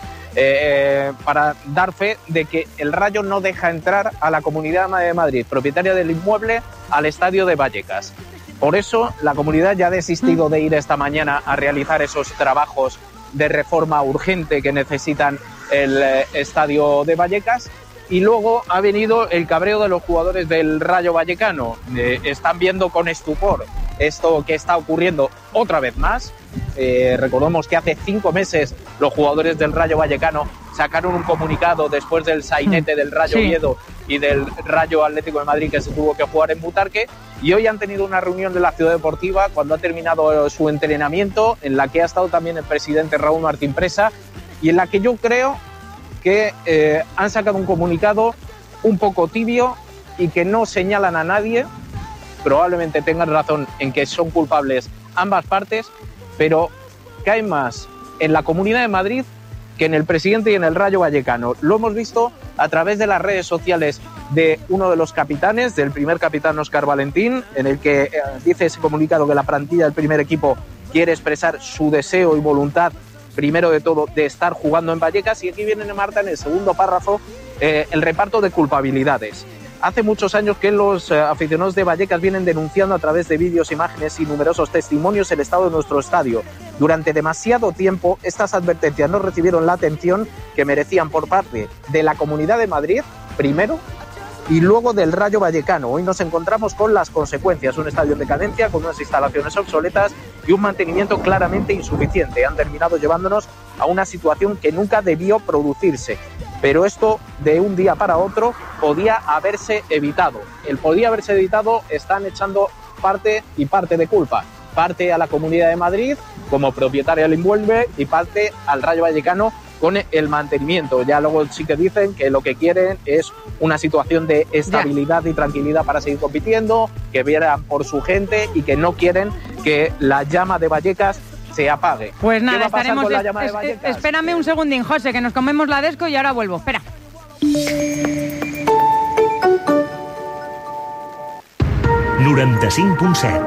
para dar fe de que el Rayo no deja entrar a la Comunidad de Madrid, propietaria del inmueble, al estadio de Vallecas. Por eso la comunidad ya ha desistido de ir esta mañana a realizar esos trabajos de reforma urgente que necesitan el estadio de Vallecas. Y luego ha venido el cabreo de los jugadores del Rayo Vallecano. Están viendo con estupor esto que está ocurriendo otra vez más. Recordemos que hace 5 meses los jugadores del Rayo Vallecano sacaron un comunicado después del sainete del Rayo Oviedo y del Rayo Atlético de Madrid, que se tuvo que jugar en Butarque, y hoy han tenido una reunión de la Ciudad Deportiva cuando ha terminado su entrenamiento, en la que ha estado también el presidente Raúl Martín Presa, y en la que yo creo que han sacado un comunicado un poco tibio y que no señalan a nadie. Probablemente tengan razón en que son culpables ambas partes, pero cae más en la Comunidad de Madrid que en el presidente y en el Rayo Vallecano. Lo hemos visto a través de las redes sociales de uno de los capitanes, del primer capitán Óscar Valentín, en el que dice ese comunicado que la plantilla del primer equipo quiere expresar su deseo y voluntad, primero de todo, de estar jugando en Vallecas. Y aquí viene, Marta, en el segundo párrafo, el reparto de culpabilidades. Hace muchos años que los aficionados de Vallecas vienen denunciando a través de vídeos, imágenes y numerosos testimonios el estado de nuestro estadio. Durante demasiado tiempo estas advertencias no recibieron la atención que merecían por parte de la Comunidad de Madrid, primero, y luego del Rayo Vallecano. Hoy nos encontramos con las consecuencias: un estadio en decadencia, con unas instalaciones obsoletas y un mantenimiento claramente insuficiente. Han terminado llevándonos a una situación que nunca debió producirse. Pero esto, de un día para otro, podía haberse evitado. El podía haberse evitado están echando parte de culpa. Parte a la Comunidad de Madrid como propietaria del inmueble y parte al Rayo Vallecano con el mantenimiento. Ya luego sí que dicen que lo que quieren es una situación de estabilidad y tranquilidad para seguir compitiendo, que vieran por su gente y que no quieren que la llama de Vallecas se apague.
Pues nada,
¿Qué va a pasar
estaremos...
con la llama de Vallecas?
Espérame un segundín, José, que nos comemos la desco y ahora vuelvo. Espera.
95.7.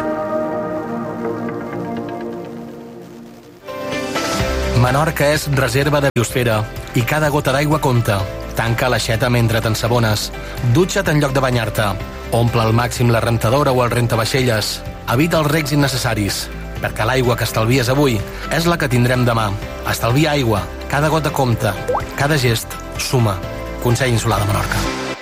Menorca és reserva de biosfera i cada gota d'aigua compta. Tanca l'aixeta mentre t'ensabones. Dutxa't en lloc de banyar-te. Omple al màxim la rentadora o el rentavaixelles. Evita els recs innecessaris, perquè l'aigua que estalvies avui és la que tindrem demà. Estalvia aigua. Cada gota compta. Cada gest suma. Consell Insular de Menorca.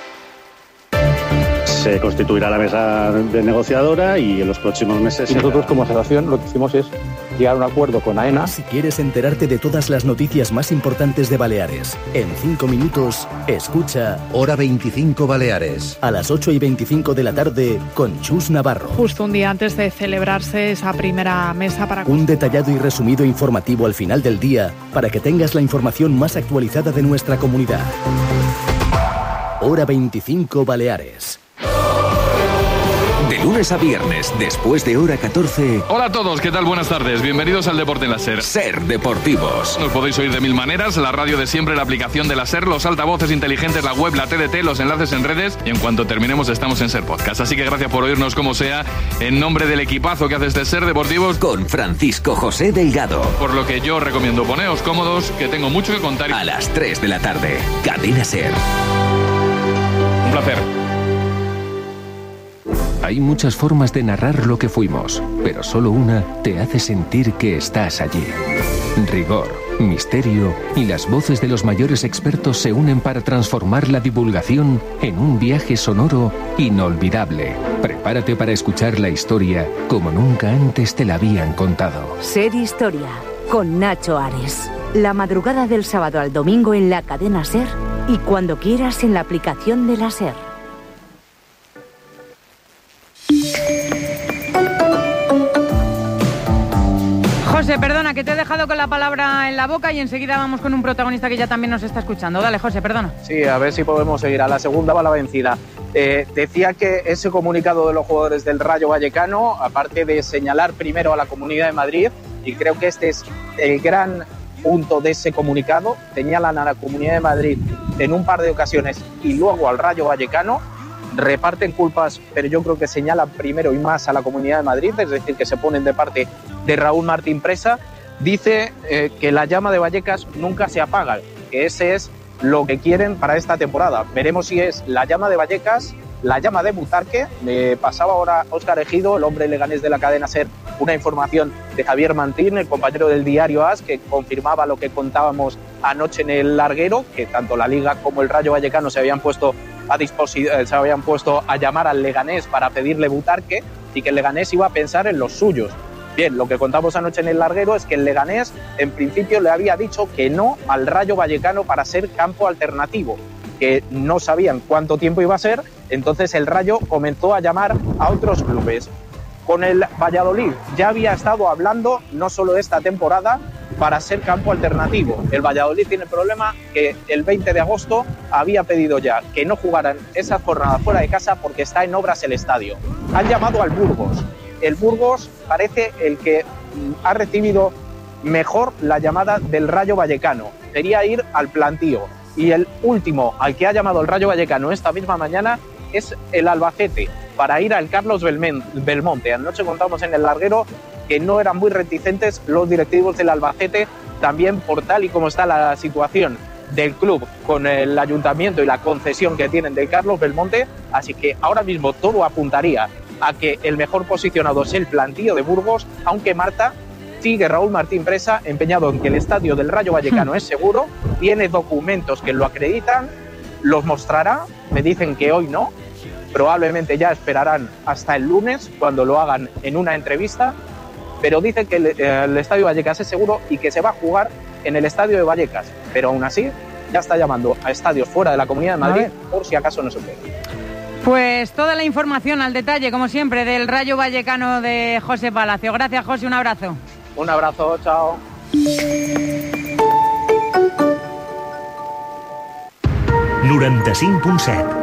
Se constituirá la mesa de negociadora y en los próximos meses...
Y nosotros como asociación lo que hicimos es llegar a un acuerdo con AENA.
Si quieres enterarte de todas las noticias más importantes de Baleares, en 5 minutos, escucha Hora 25 Baleares, a las 8:25 de la tarde con Chus Navarro.
Justo un día antes de celebrarse esa primera mesa para...
Un detallado y resumido informativo al final del día para que tengas la información más actualizada de nuestra comunidad. Hora 25 Baleares.
De lunes a viernes, después de hora 14...
Hola a todos, ¿qué tal? Buenas tardes. Bienvenidos al Deporte en la SER.
SER Deportivos.
Nos podéis oír de mil maneras, la radio de siempre, la aplicación de la SER, los altavoces inteligentes, la web, la TDT, los enlaces en redes, y en cuanto terminemos estamos en SER Podcast. Así que gracias por oírnos como sea, en nombre del equipazo que hace este SER Deportivos.
Con Francisco José Delgado.
Por lo que yo recomiendo, poneos cómodos, que tengo mucho que contar.
A las 3 de la tarde, Cadena SER.
Un placer.
Hay muchas formas de narrar lo que fuimos, pero solo una te hace sentir que estás allí. Rigor, misterio y las voces de los mayores expertos se unen para transformar la divulgación en un viaje sonoro inolvidable. Prepárate para escuchar la historia como nunca antes te la habían contado.
SER Historia, con Nacho Ares. La madrugada del sábado al domingo en la cadena SER y cuando quieras en la aplicación de la SER.
José, perdona, que te he dejado con la palabra en la boca y enseguida vamos con un protagonista que ya también nos está escuchando. Dale, José, perdona.
Sí, a ver si podemos seguir. A la segunda va la vencida. Decía que ese comunicado de los jugadores del Rayo Vallecano, aparte de señalar primero a la Comunidad de Madrid, y creo que este es el gran punto de ese comunicado, señalan a la Comunidad de Madrid en un par de ocasiones y luego al Rayo Vallecano, reparten culpas, pero yo creo que señalan primero y más a la Comunidad de Madrid, es decir, que se ponen de parte de Raúl Martín Presa. Dice que la llama de Vallecas nunca se apaga, que ese es lo que quieren para esta temporada. Veremos si es la llama de Vallecas, la llama de Butarque. Me pasaba ahora Óscar Ejido, el hombre leganés de la cadena SER, una información de Javier Mantín, el compañero del diario AS, que confirmaba lo que contábamos anoche en el larguero, que tanto la Liga como el Rayo Vallecano se habían puesto a llamar al Leganés para pedirle Butarque y que el Leganés iba a pensar en los suyos. Bien, lo que contamos anoche en el larguero es que el Leganés en principio le había dicho que no al Rayo Vallecano para ser campo alternativo, que no sabían cuánto tiempo iba a ser, entonces el Rayo comenzó a llamar a otros clubes. Con el Valladolid ya había estado hablando, no solo esta temporada, para ser campo alternativo. El Valladolid tiene el problema que el 20 de agosto había pedido ya que no jugaran esa jornada fuera de casa porque está en obras el estadio. Han llamado al Burgos. El Burgos parece el que ha recibido mejor la llamada del Rayo Vallecano. Quería ir al plantío. Y el último al que ha llamado el Rayo Vallecano esta misma mañana es el Albacete, para ir al Carlos Belmonte. Anoche contamos en el larguero que no eran muy reticentes los directivos del Albacete, también por tal y como está la situación del club con el ayuntamiento y la concesión que tienen del Carlos Belmonte, así que ahora mismo todo apuntaría a que el mejor posicionado es el plantío de Burgos, aunque Marta sigue Raúl Martín Presa empeñado en que el estadio del Rayo Vallecano es seguro, tiene documentos que lo acreditan, los mostrará, me dicen que hoy no, probablemente ya esperarán hasta el lunes cuando lo hagan en una entrevista, pero dicen que el estadio Vallecas es seguro y que se va a jugar en el estadio de Vallecas, pero aún así ya está llamando a estadios fuera de la Comunidad de Madrid por si acaso no se puede.
Pues toda la información al detalle, como siempre, del Rayo Vallecano de José Palacio. Gracias, José, un abrazo.
Un abrazo, chao.
95.7.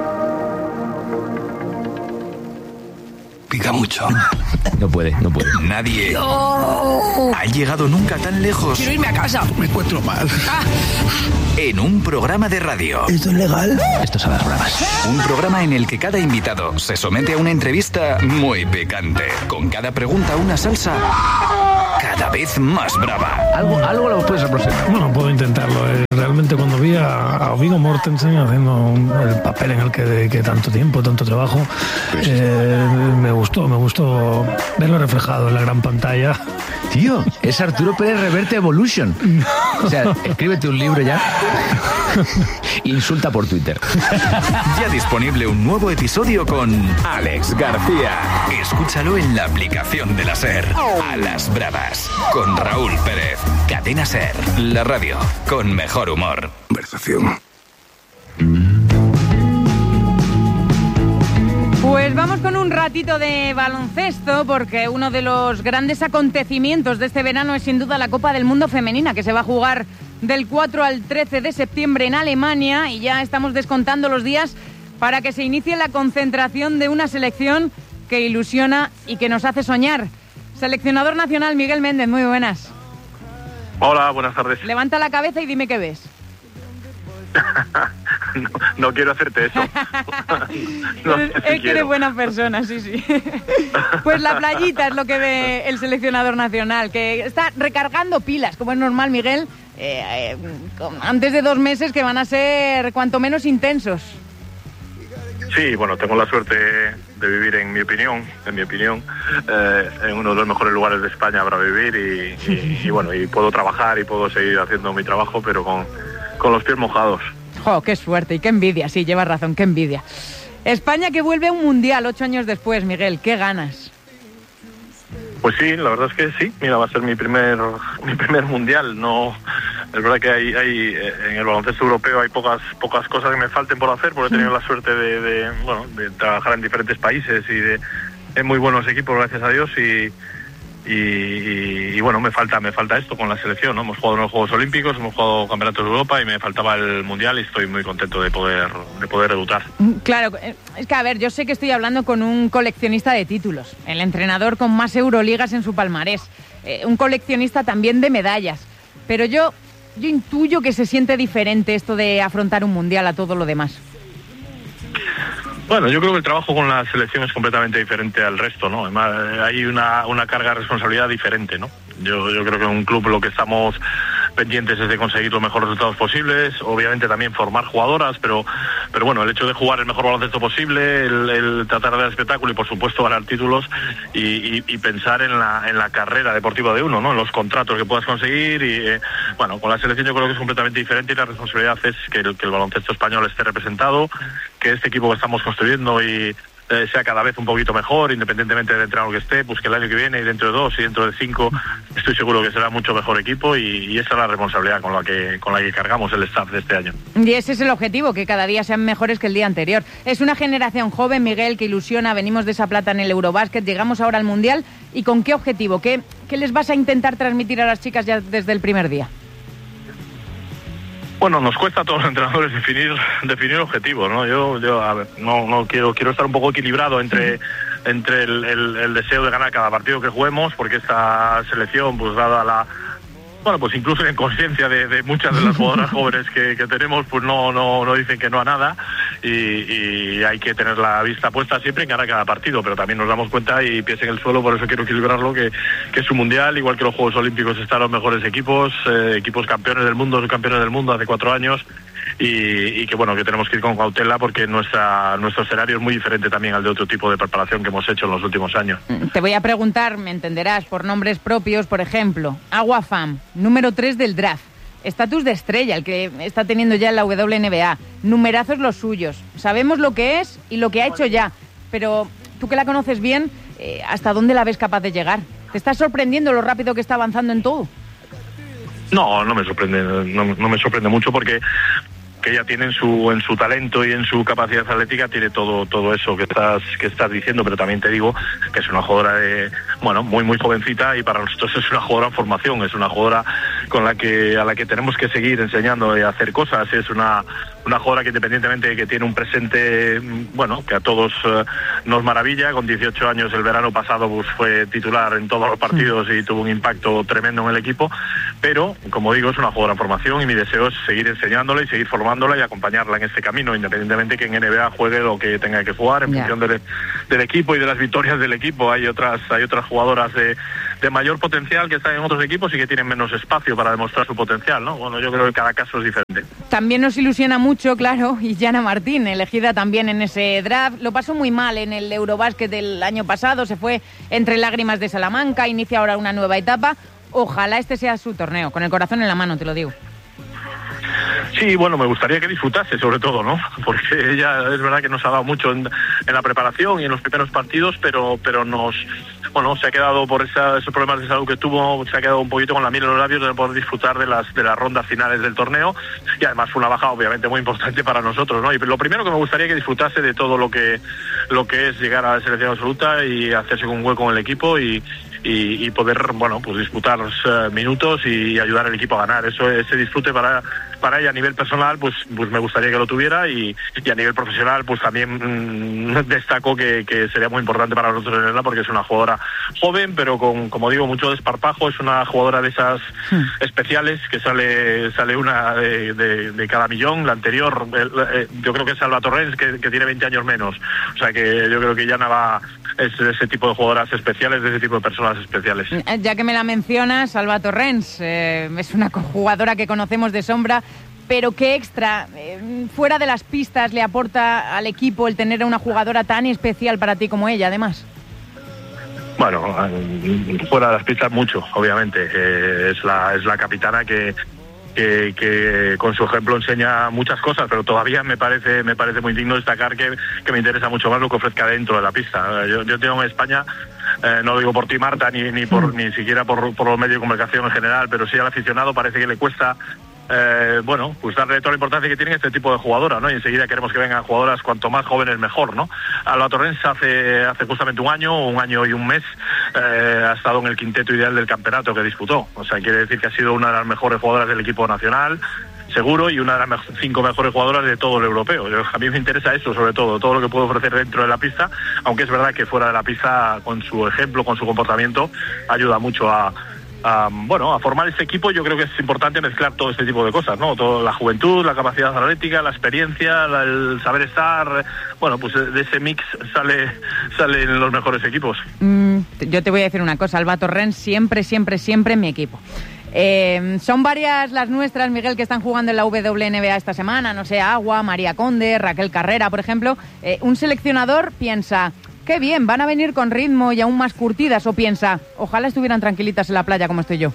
Pica mucho.
No puede.
Nadie ha llegado nunca tan lejos.
Quiero irme a casa.
Me encuentro mal. En un programa de radio.
¿Esto es legal? Esto es a las bravas.
Un programa en el que cada invitado se somete a una entrevista muy picante. Con cada pregunta una salsa cada vez más brava.
Algo lo puedes aproximar.
Bueno, puedo intentarlo. Realmente cuando vi a Viggo Mortensen haciendo el papel en el que dediqué tanto tiempo, tanto trabajo, me gustó verlo reflejado en la gran pantalla.
Tío, es Arturo Pérez Reverte Evolution. O sea, escríbete un libro ya. Insulta por Twitter.
Ya disponible un nuevo episodio con Alex García. Escúchalo en la aplicación de la SER. A las bravas. Con Raúl Pérez. Cadena SER. La radio con mejor humor. Conversación.
Pues vamos con un ratito de baloncesto, porque uno de los grandes acontecimientos de este verano es sin duda la Copa del Mundo Femenina, que se va a jugar del 4 al 13 de septiembre en Alemania, y ya estamos descontando los días para que se inicie la concentración de una selección que ilusiona y que nos hace soñar. Seleccionador nacional Miguel Méndez, muy buenas.
Hola, buenas tardes.
Levanta la cabeza y dime qué ves.
No quiero hacerte eso.
Es que eres buena persona, sí. Pues la playita es lo que ve el seleccionador nacional, que está recargando pilas, como es normal, Miguel, antes de 2 meses que van a ser cuanto menos intensos.
Sí, bueno, tengo la suerte de vivir, en mi opinión, en uno de los mejores lugares de España para vivir y bueno, y puedo trabajar y puedo seguir haciendo mi trabajo, pero con los pies mojados.
¡Jo, qué suerte! Y qué envidia, sí, llevas razón, qué envidia. España que vuelve a un mundial 8 años después, Miguel, qué ganas.
Pues sí, la verdad es que sí. Mira, va a ser mi primer mundial. No, es verdad que hay en el baloncesto europeo hay pocas cosas que me falten por hacer, porque he tenido la suerte de trabajar en diferentes países y en muy buenos equipos, gracias a Dios, y bueno, me falta esto con la selección, ¿no? Hemos jugado en los Juegos Olímpicos, hemos jugado Campeonatos de Europa y me faltaba el Mundial, y estoy muy contento de poder debutar.
Claro, es que a ver, yo sé que estoy hablando con un coleccionista de títulos, el entrenador con más Euroligas en su palmarés, un coleccionista también de medallas, pero yo intuyo que se siente diferente esto de afrontar un Mundial a todo lo demás.
Bueno, yo creo que el trabajo con la selección es completamente diferente al resto, ¿no? Además, hay una carga de responsabilidad diferente, ¿no? Yo creo que en un club lo que estamos pendientes es de conseguir los mejores resultados posibles, obviamente también formar jugadoras, pero bueno, el hecho de jugar el mejor baloncesto posible, el tratar de dar espectáculo y por supuesto ganar títulos y pensar en la carrera deportiva de uno, ¿no? En los contratos que puedas conseguir y bueno, con la selección yo creo que es completamente diferente, y la responsabilidad es que el baloncesto español esté representado, que este equipo que estamos construyendo sea cada vez un poquito mejor, independientemente del entrenador que esté, pues que el año que viene y dentro de 2 y dentro de 5 estoy seguro que será mucho mejor equipo, y esa es la responsabilidad con la que cargamos el staff de este año.
Y ese es el objetivo, que cada día sean mejores que el día anterior. Es una generación joven, Miguel, que ilusiona, venimos de esa plata en el Eurobásquet, llegamos ahora al Mundial, ¿y con qué objetivo? ¿Qué les vas a intentar transmitir a las chicas ya desde el primer día?
Bueno, nos cuesta a todos los entrenadores definir objetivos, ¿no? Yo a ver, no quiero estar un poco equilibrado entre el deseo de ganar cada partido que juguemos, porque esta selección, pues dada pues incluso en conciencia de muchas de las jugadoras jóvenes que tenemos, pues no dicen que no a nada, y hay que tener la vista puesta siempre en ganar cada partido, pero también nos damos cuenta y pies en el suelo, por eso quiero equilibrarlo, que es un mundial, igual que los Juegos Olímpicos están los mejores equipos campeones del mundo, subcampeones del mundo hace 4 años, y que bueno, que tenemos que ir con cautela, porque nuestro escenario es muy diferente también al de otro tipo de preparación que hemos hecho en los últimos años.
Te voy a preguntar, me entenderás, por nombres propios, por ejemplo, Agua Fam, número 3 del draft, estatus de estrella, el que está teniendo ya en la WNBA, numerazos los suyos, sabemos lo que es y lo que ha hecho ya, pero tú que la conoces bien, ¿hasta dónde la ves capaz de llegar? ¿Te está sorprendiendo lo rápido que está avanzando en todo?
No me sorprende, no me sorprende mucho, porque que ella tiene en su talento y en su capacidad atlética, tiene todo eso que estás diciendo, pero también te digo que es una jugadora muy muy jovencita, y para nosotros es una jugadora en formación, es una jugadora a la que tenemos que seguir enseñando y hacer cosas. Es una jugadora que, independientemente de que tiene un presente, bueno, que a todos nos maravilla. Con 18 años el verano pasado pues fue titular en todos los partidos y tuvo un impacto tremendo en el equipo, pero como digo, es una jugadora en formación y mi deseo es seguir enseñándola y seguir formándola y acompañarla en este camino, independientemente que en NBA juegue lo que tenga que jugar en función del equipo y de las victorias del equipo. Hay otras jugadoras de mayor potencial que están en otros equipos y que tienen menos espacio para demostrar su potencial, ¿no? Bueno, yo creo que cada caso es diferente.
También nos ilusiona mucho, claro, y Yana Martín, elegida también en ese draft. Lo pasó muy mal en el Eurobásquet del año pasado, se fue entre lágrimas de Salamanca, inicia ahora una nueva etapa. Ojalá este sea su torneo, con el corazón en la mano, te lo digo.
Sí, bueno, me gustaría que disfrutase sobre todo, ¿no? Porque ella es verdad que nos ha dado mucho en la preparación y en los primeros partidos, pero se ha quedado por esos problemas de salud que tuvo, se ha quedado un poquito con la miel en los labios de poder disfrutar de las rondas finales del torneo, y además fue una baja obviamente muy importante para nosotros, ¿no? Y lo primero que me gustaría que disfrutase de todo lo que es llegar a la selección absoluta y hacerse con un hueco en el equipo y poder, bueno, pues disputar minutos y ayudar al equipo a ganar. Ese disfrute para ella a nivel personal, pues me gustaría que lo tuviera, y a nivel profesional, pues también destaco que sería muy importante para nosotros tenerla, porque es una jugadora joven, pero con, como digo, mucho desparpajo. Es una jugadora de esas especiales que sale una de cada millón. La anterior, yo creo que es Alba Torrens, que tiene 20 años menos. O sea que yo creo que Yana es de ese tipo de jugadoras especiales, de ese tipo de personas especiales.
Ya que me la mencionas, Alba Torrens, es una jugadora que conocemos de sombra, pero ¿qué extra, fuera de las pistas, le aporta al equipo el tener a una jugadora tan especial para ti como ella, además?
Bueno, fuera de las pistas mucho, obviamente. Es la capitana que con su ejemplo enseña muchas cosas, pero todavía me parece muy digno destacar que me interesa mucho más lo que ofrezca dentro de la pista. Yo tengo en España, no lo digo por ti, Marta, ni siquiera por los medios de comunicación en general, pero sí al aficionado parece que le cuesta pues darle toda la importancia que tienen este tipo de jugadoras, ¿no? Y enseguida queremos que vengan jugadoras cuanto más jóvenes mejor, ¿no? Alba Torrens hace justamente un año y un mes ha estado en el quinteto ideal del campeonato que disputó. O sea, quiere decir que ha sido una de las mejores jugadoras del equipo nacional, seguro, y una de las 5 mejores jugadoras de todo el europeo. A mí me interesa eso, sobre todo lo que puede ofrecer dentro de la pista, aunque es verdad que fuera de la pista, con su ejemplo, con su comportamiento, ayuda mucho a formar este equipo. Yo creo que es importante mezclar todo este tipo de cosas, ¿no? Toda la juventud, la capacidad atlética, la experiencia, el saber estar. Bueno, pues de ese mix salen los mejores equipos.
Yo te voy a decir una cosa, Alba Torrens siempre en mi equipo. Son varias las nuestras, Miguel, que están jugando en la WNBA esta semana, no sé, Agua, María Conde, Raquel Carrera, por ejemplo. Un seleccionador piensa: qué bien, van a venir con ritmo y aún más curtidas, o piensa: ojalá estuvieran tranquilitas en la playa como estoy yo?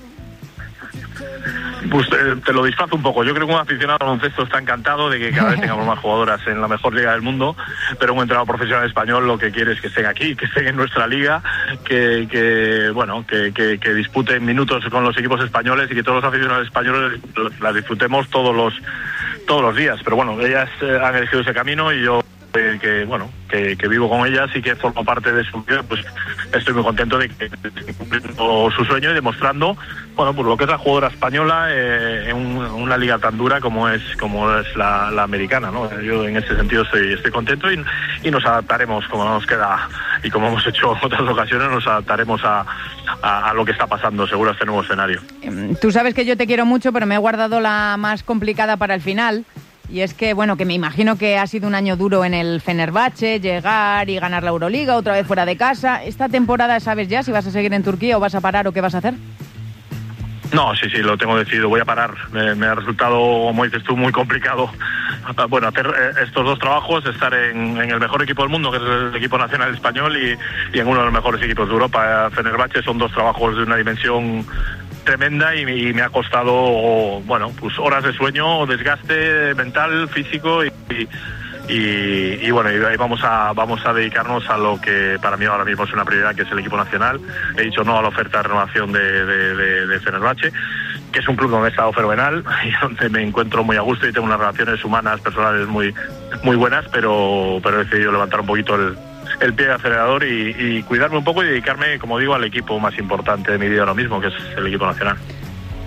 Pues te lo disfrazo un poco. Yo creo que un aficionado al baloncesto está encantado de que cada vez tengamos más jugadoras en la mejor liga del mundo, pero un entrenador profesional español lo que quiere es que estén aquí, que estén en nuestra liga, que disputen minutos con los equipos españoles y que todos los aficionados españoles las disfrutemos todos los días. Pero bueno, ellas han elegido ese camino y yo que vivo con ellas y que formo parte de su vida, pues estoy muy contento de que cumpliendo su sueño y demostrando, pues lo que es la jugadora española en una liga tan dura como es la americana, ¿no? Yo en ese sentido estoy contento y nos adaptaremos, como nos queda y como hemos hecho en otras ocasiones, nos adaptaremos a lo que está pasando, seguro, a este nuevo escenario.
Tú sabes que yo te quiero mucho, pero me he guardado la más complicada para el final. Y es que, que me imagino que ha sido un año duro en el Fenerbahce, llegar y ganar la Euroliga, otra vez fuera de casa. ¿Esta temporada sabes ya si vas a seguir en Turquía o vas a parar o qué vas a hacer?
No, sí, lo tengo decidido, voy a parar. Me ha resultado, como dices tú, muy complicado hacer estos dos trabajos, estar en el mejor equipo del mundo, que es el equipo nacional español, y en uno de los mejores equipos de Europa. Fenerbahce son dos trabajos de una dimensión tremenda y me ha costado horas de sueño, desgaste mental, físico y vamos a dedicarnos a lo que para mí ahora mismo es una prioridad, que es el equipo nacional. He dicho no a la oferta de renovación de Fenerbahce, que es un club donde he estado fenomenal y donde me encuentro muy a gusto y tengo unas relaciones humanas, personales muy buenas, pero he decidido levantar un poquito el pie de acelerador y cuidarme un poco y dedicarme, como digo, al equipo más importante de mi vida ahora mismo, que es el equipo nacional.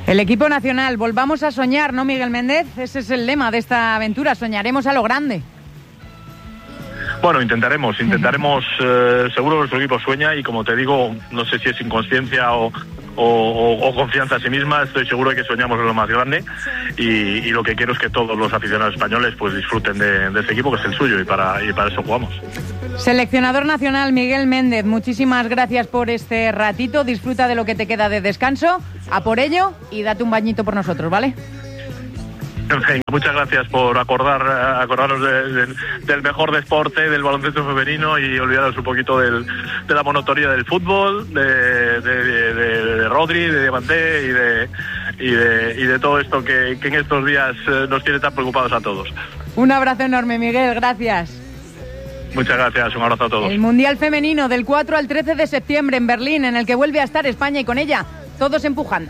El equipo nacional, volvamos a soñar, ¿no, Miguel Méndez? Ese es el lema de esta aventura, soñaremos a lo grande.
Bueno, intentaremos, seguro que nuestro equipo sueña y como te digo, no sé si es inconsciencia o confianza en sí misma, estoy seguro de que soñamos en lo más grande y lo que quiero es que todos los aficionados españoles pues disfruten de este equipo que es el suyo y para eso jugamos.
Seleccionador nacional Miguel Méndez, muchísimas gracias por este ratito, disfruta de lo que te queda de descanso, a por ello y date un bañito por nosotros, ¿vale?
Venga, muchas gracias por acordarnos del mejor deporte, del baloncesto femenino y olvidaros un poquito de la monotonía del fútbol, de Rodri, de Diamanté y de todo esto que en estos días nos tiene tan preocupados a todos.
Un abrazo enorme, Miguel, gracias.
Muchas gracias, un abrazo a todos.
El Mundial Femenino del 4 al 13 de septiembre en Berlín, en el que vuelve a estar España y con ella todos empujando.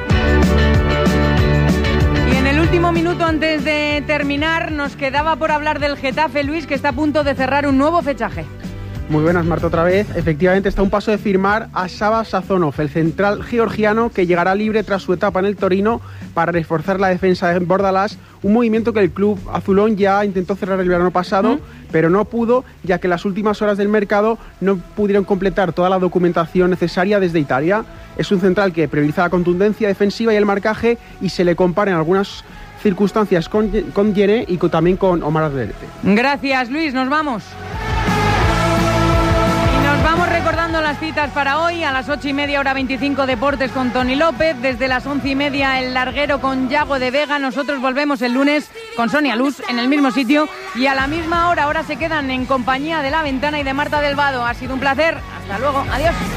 En el último minuto antes de terminar nos quedaba por hablar del Getafe, Luis, que está a punto de cerrar un nuevo fichaje.
Muy buenas, Marta, otra vez. Efectivamente está a un paso de firmar a Sava Sazonov, el central georgiano que llegará libre tras su etapa en el Torino para reforzar la defensa de Bordalás, un movimiento que el club azulón ya intentó cerrar el verano pasado, pero no pudo, ya que en las últimas horas del mercado no pudieron completar toda la documentación necesaria desde Italia. Es un central que prioriza la contundencia defensiva y el marcaje y se le compara en algunas circunstancias con Yene y también con Omar Alderete.
Gracias, Luis, nos vamos. Vamos recordando las citas para hoy. A las 8:30, hora 25, Deportes con Tony López. Desde las 11:30, El Larguero con Yago de Vega. Nosotros volvemos el lunes con Sonia Luz en el mismo sitio y a la misma hora. Ahora se quedan en compañía de La Ventana y de Marta del Vado. Ha sido un placer. Hasta luego. Adiós.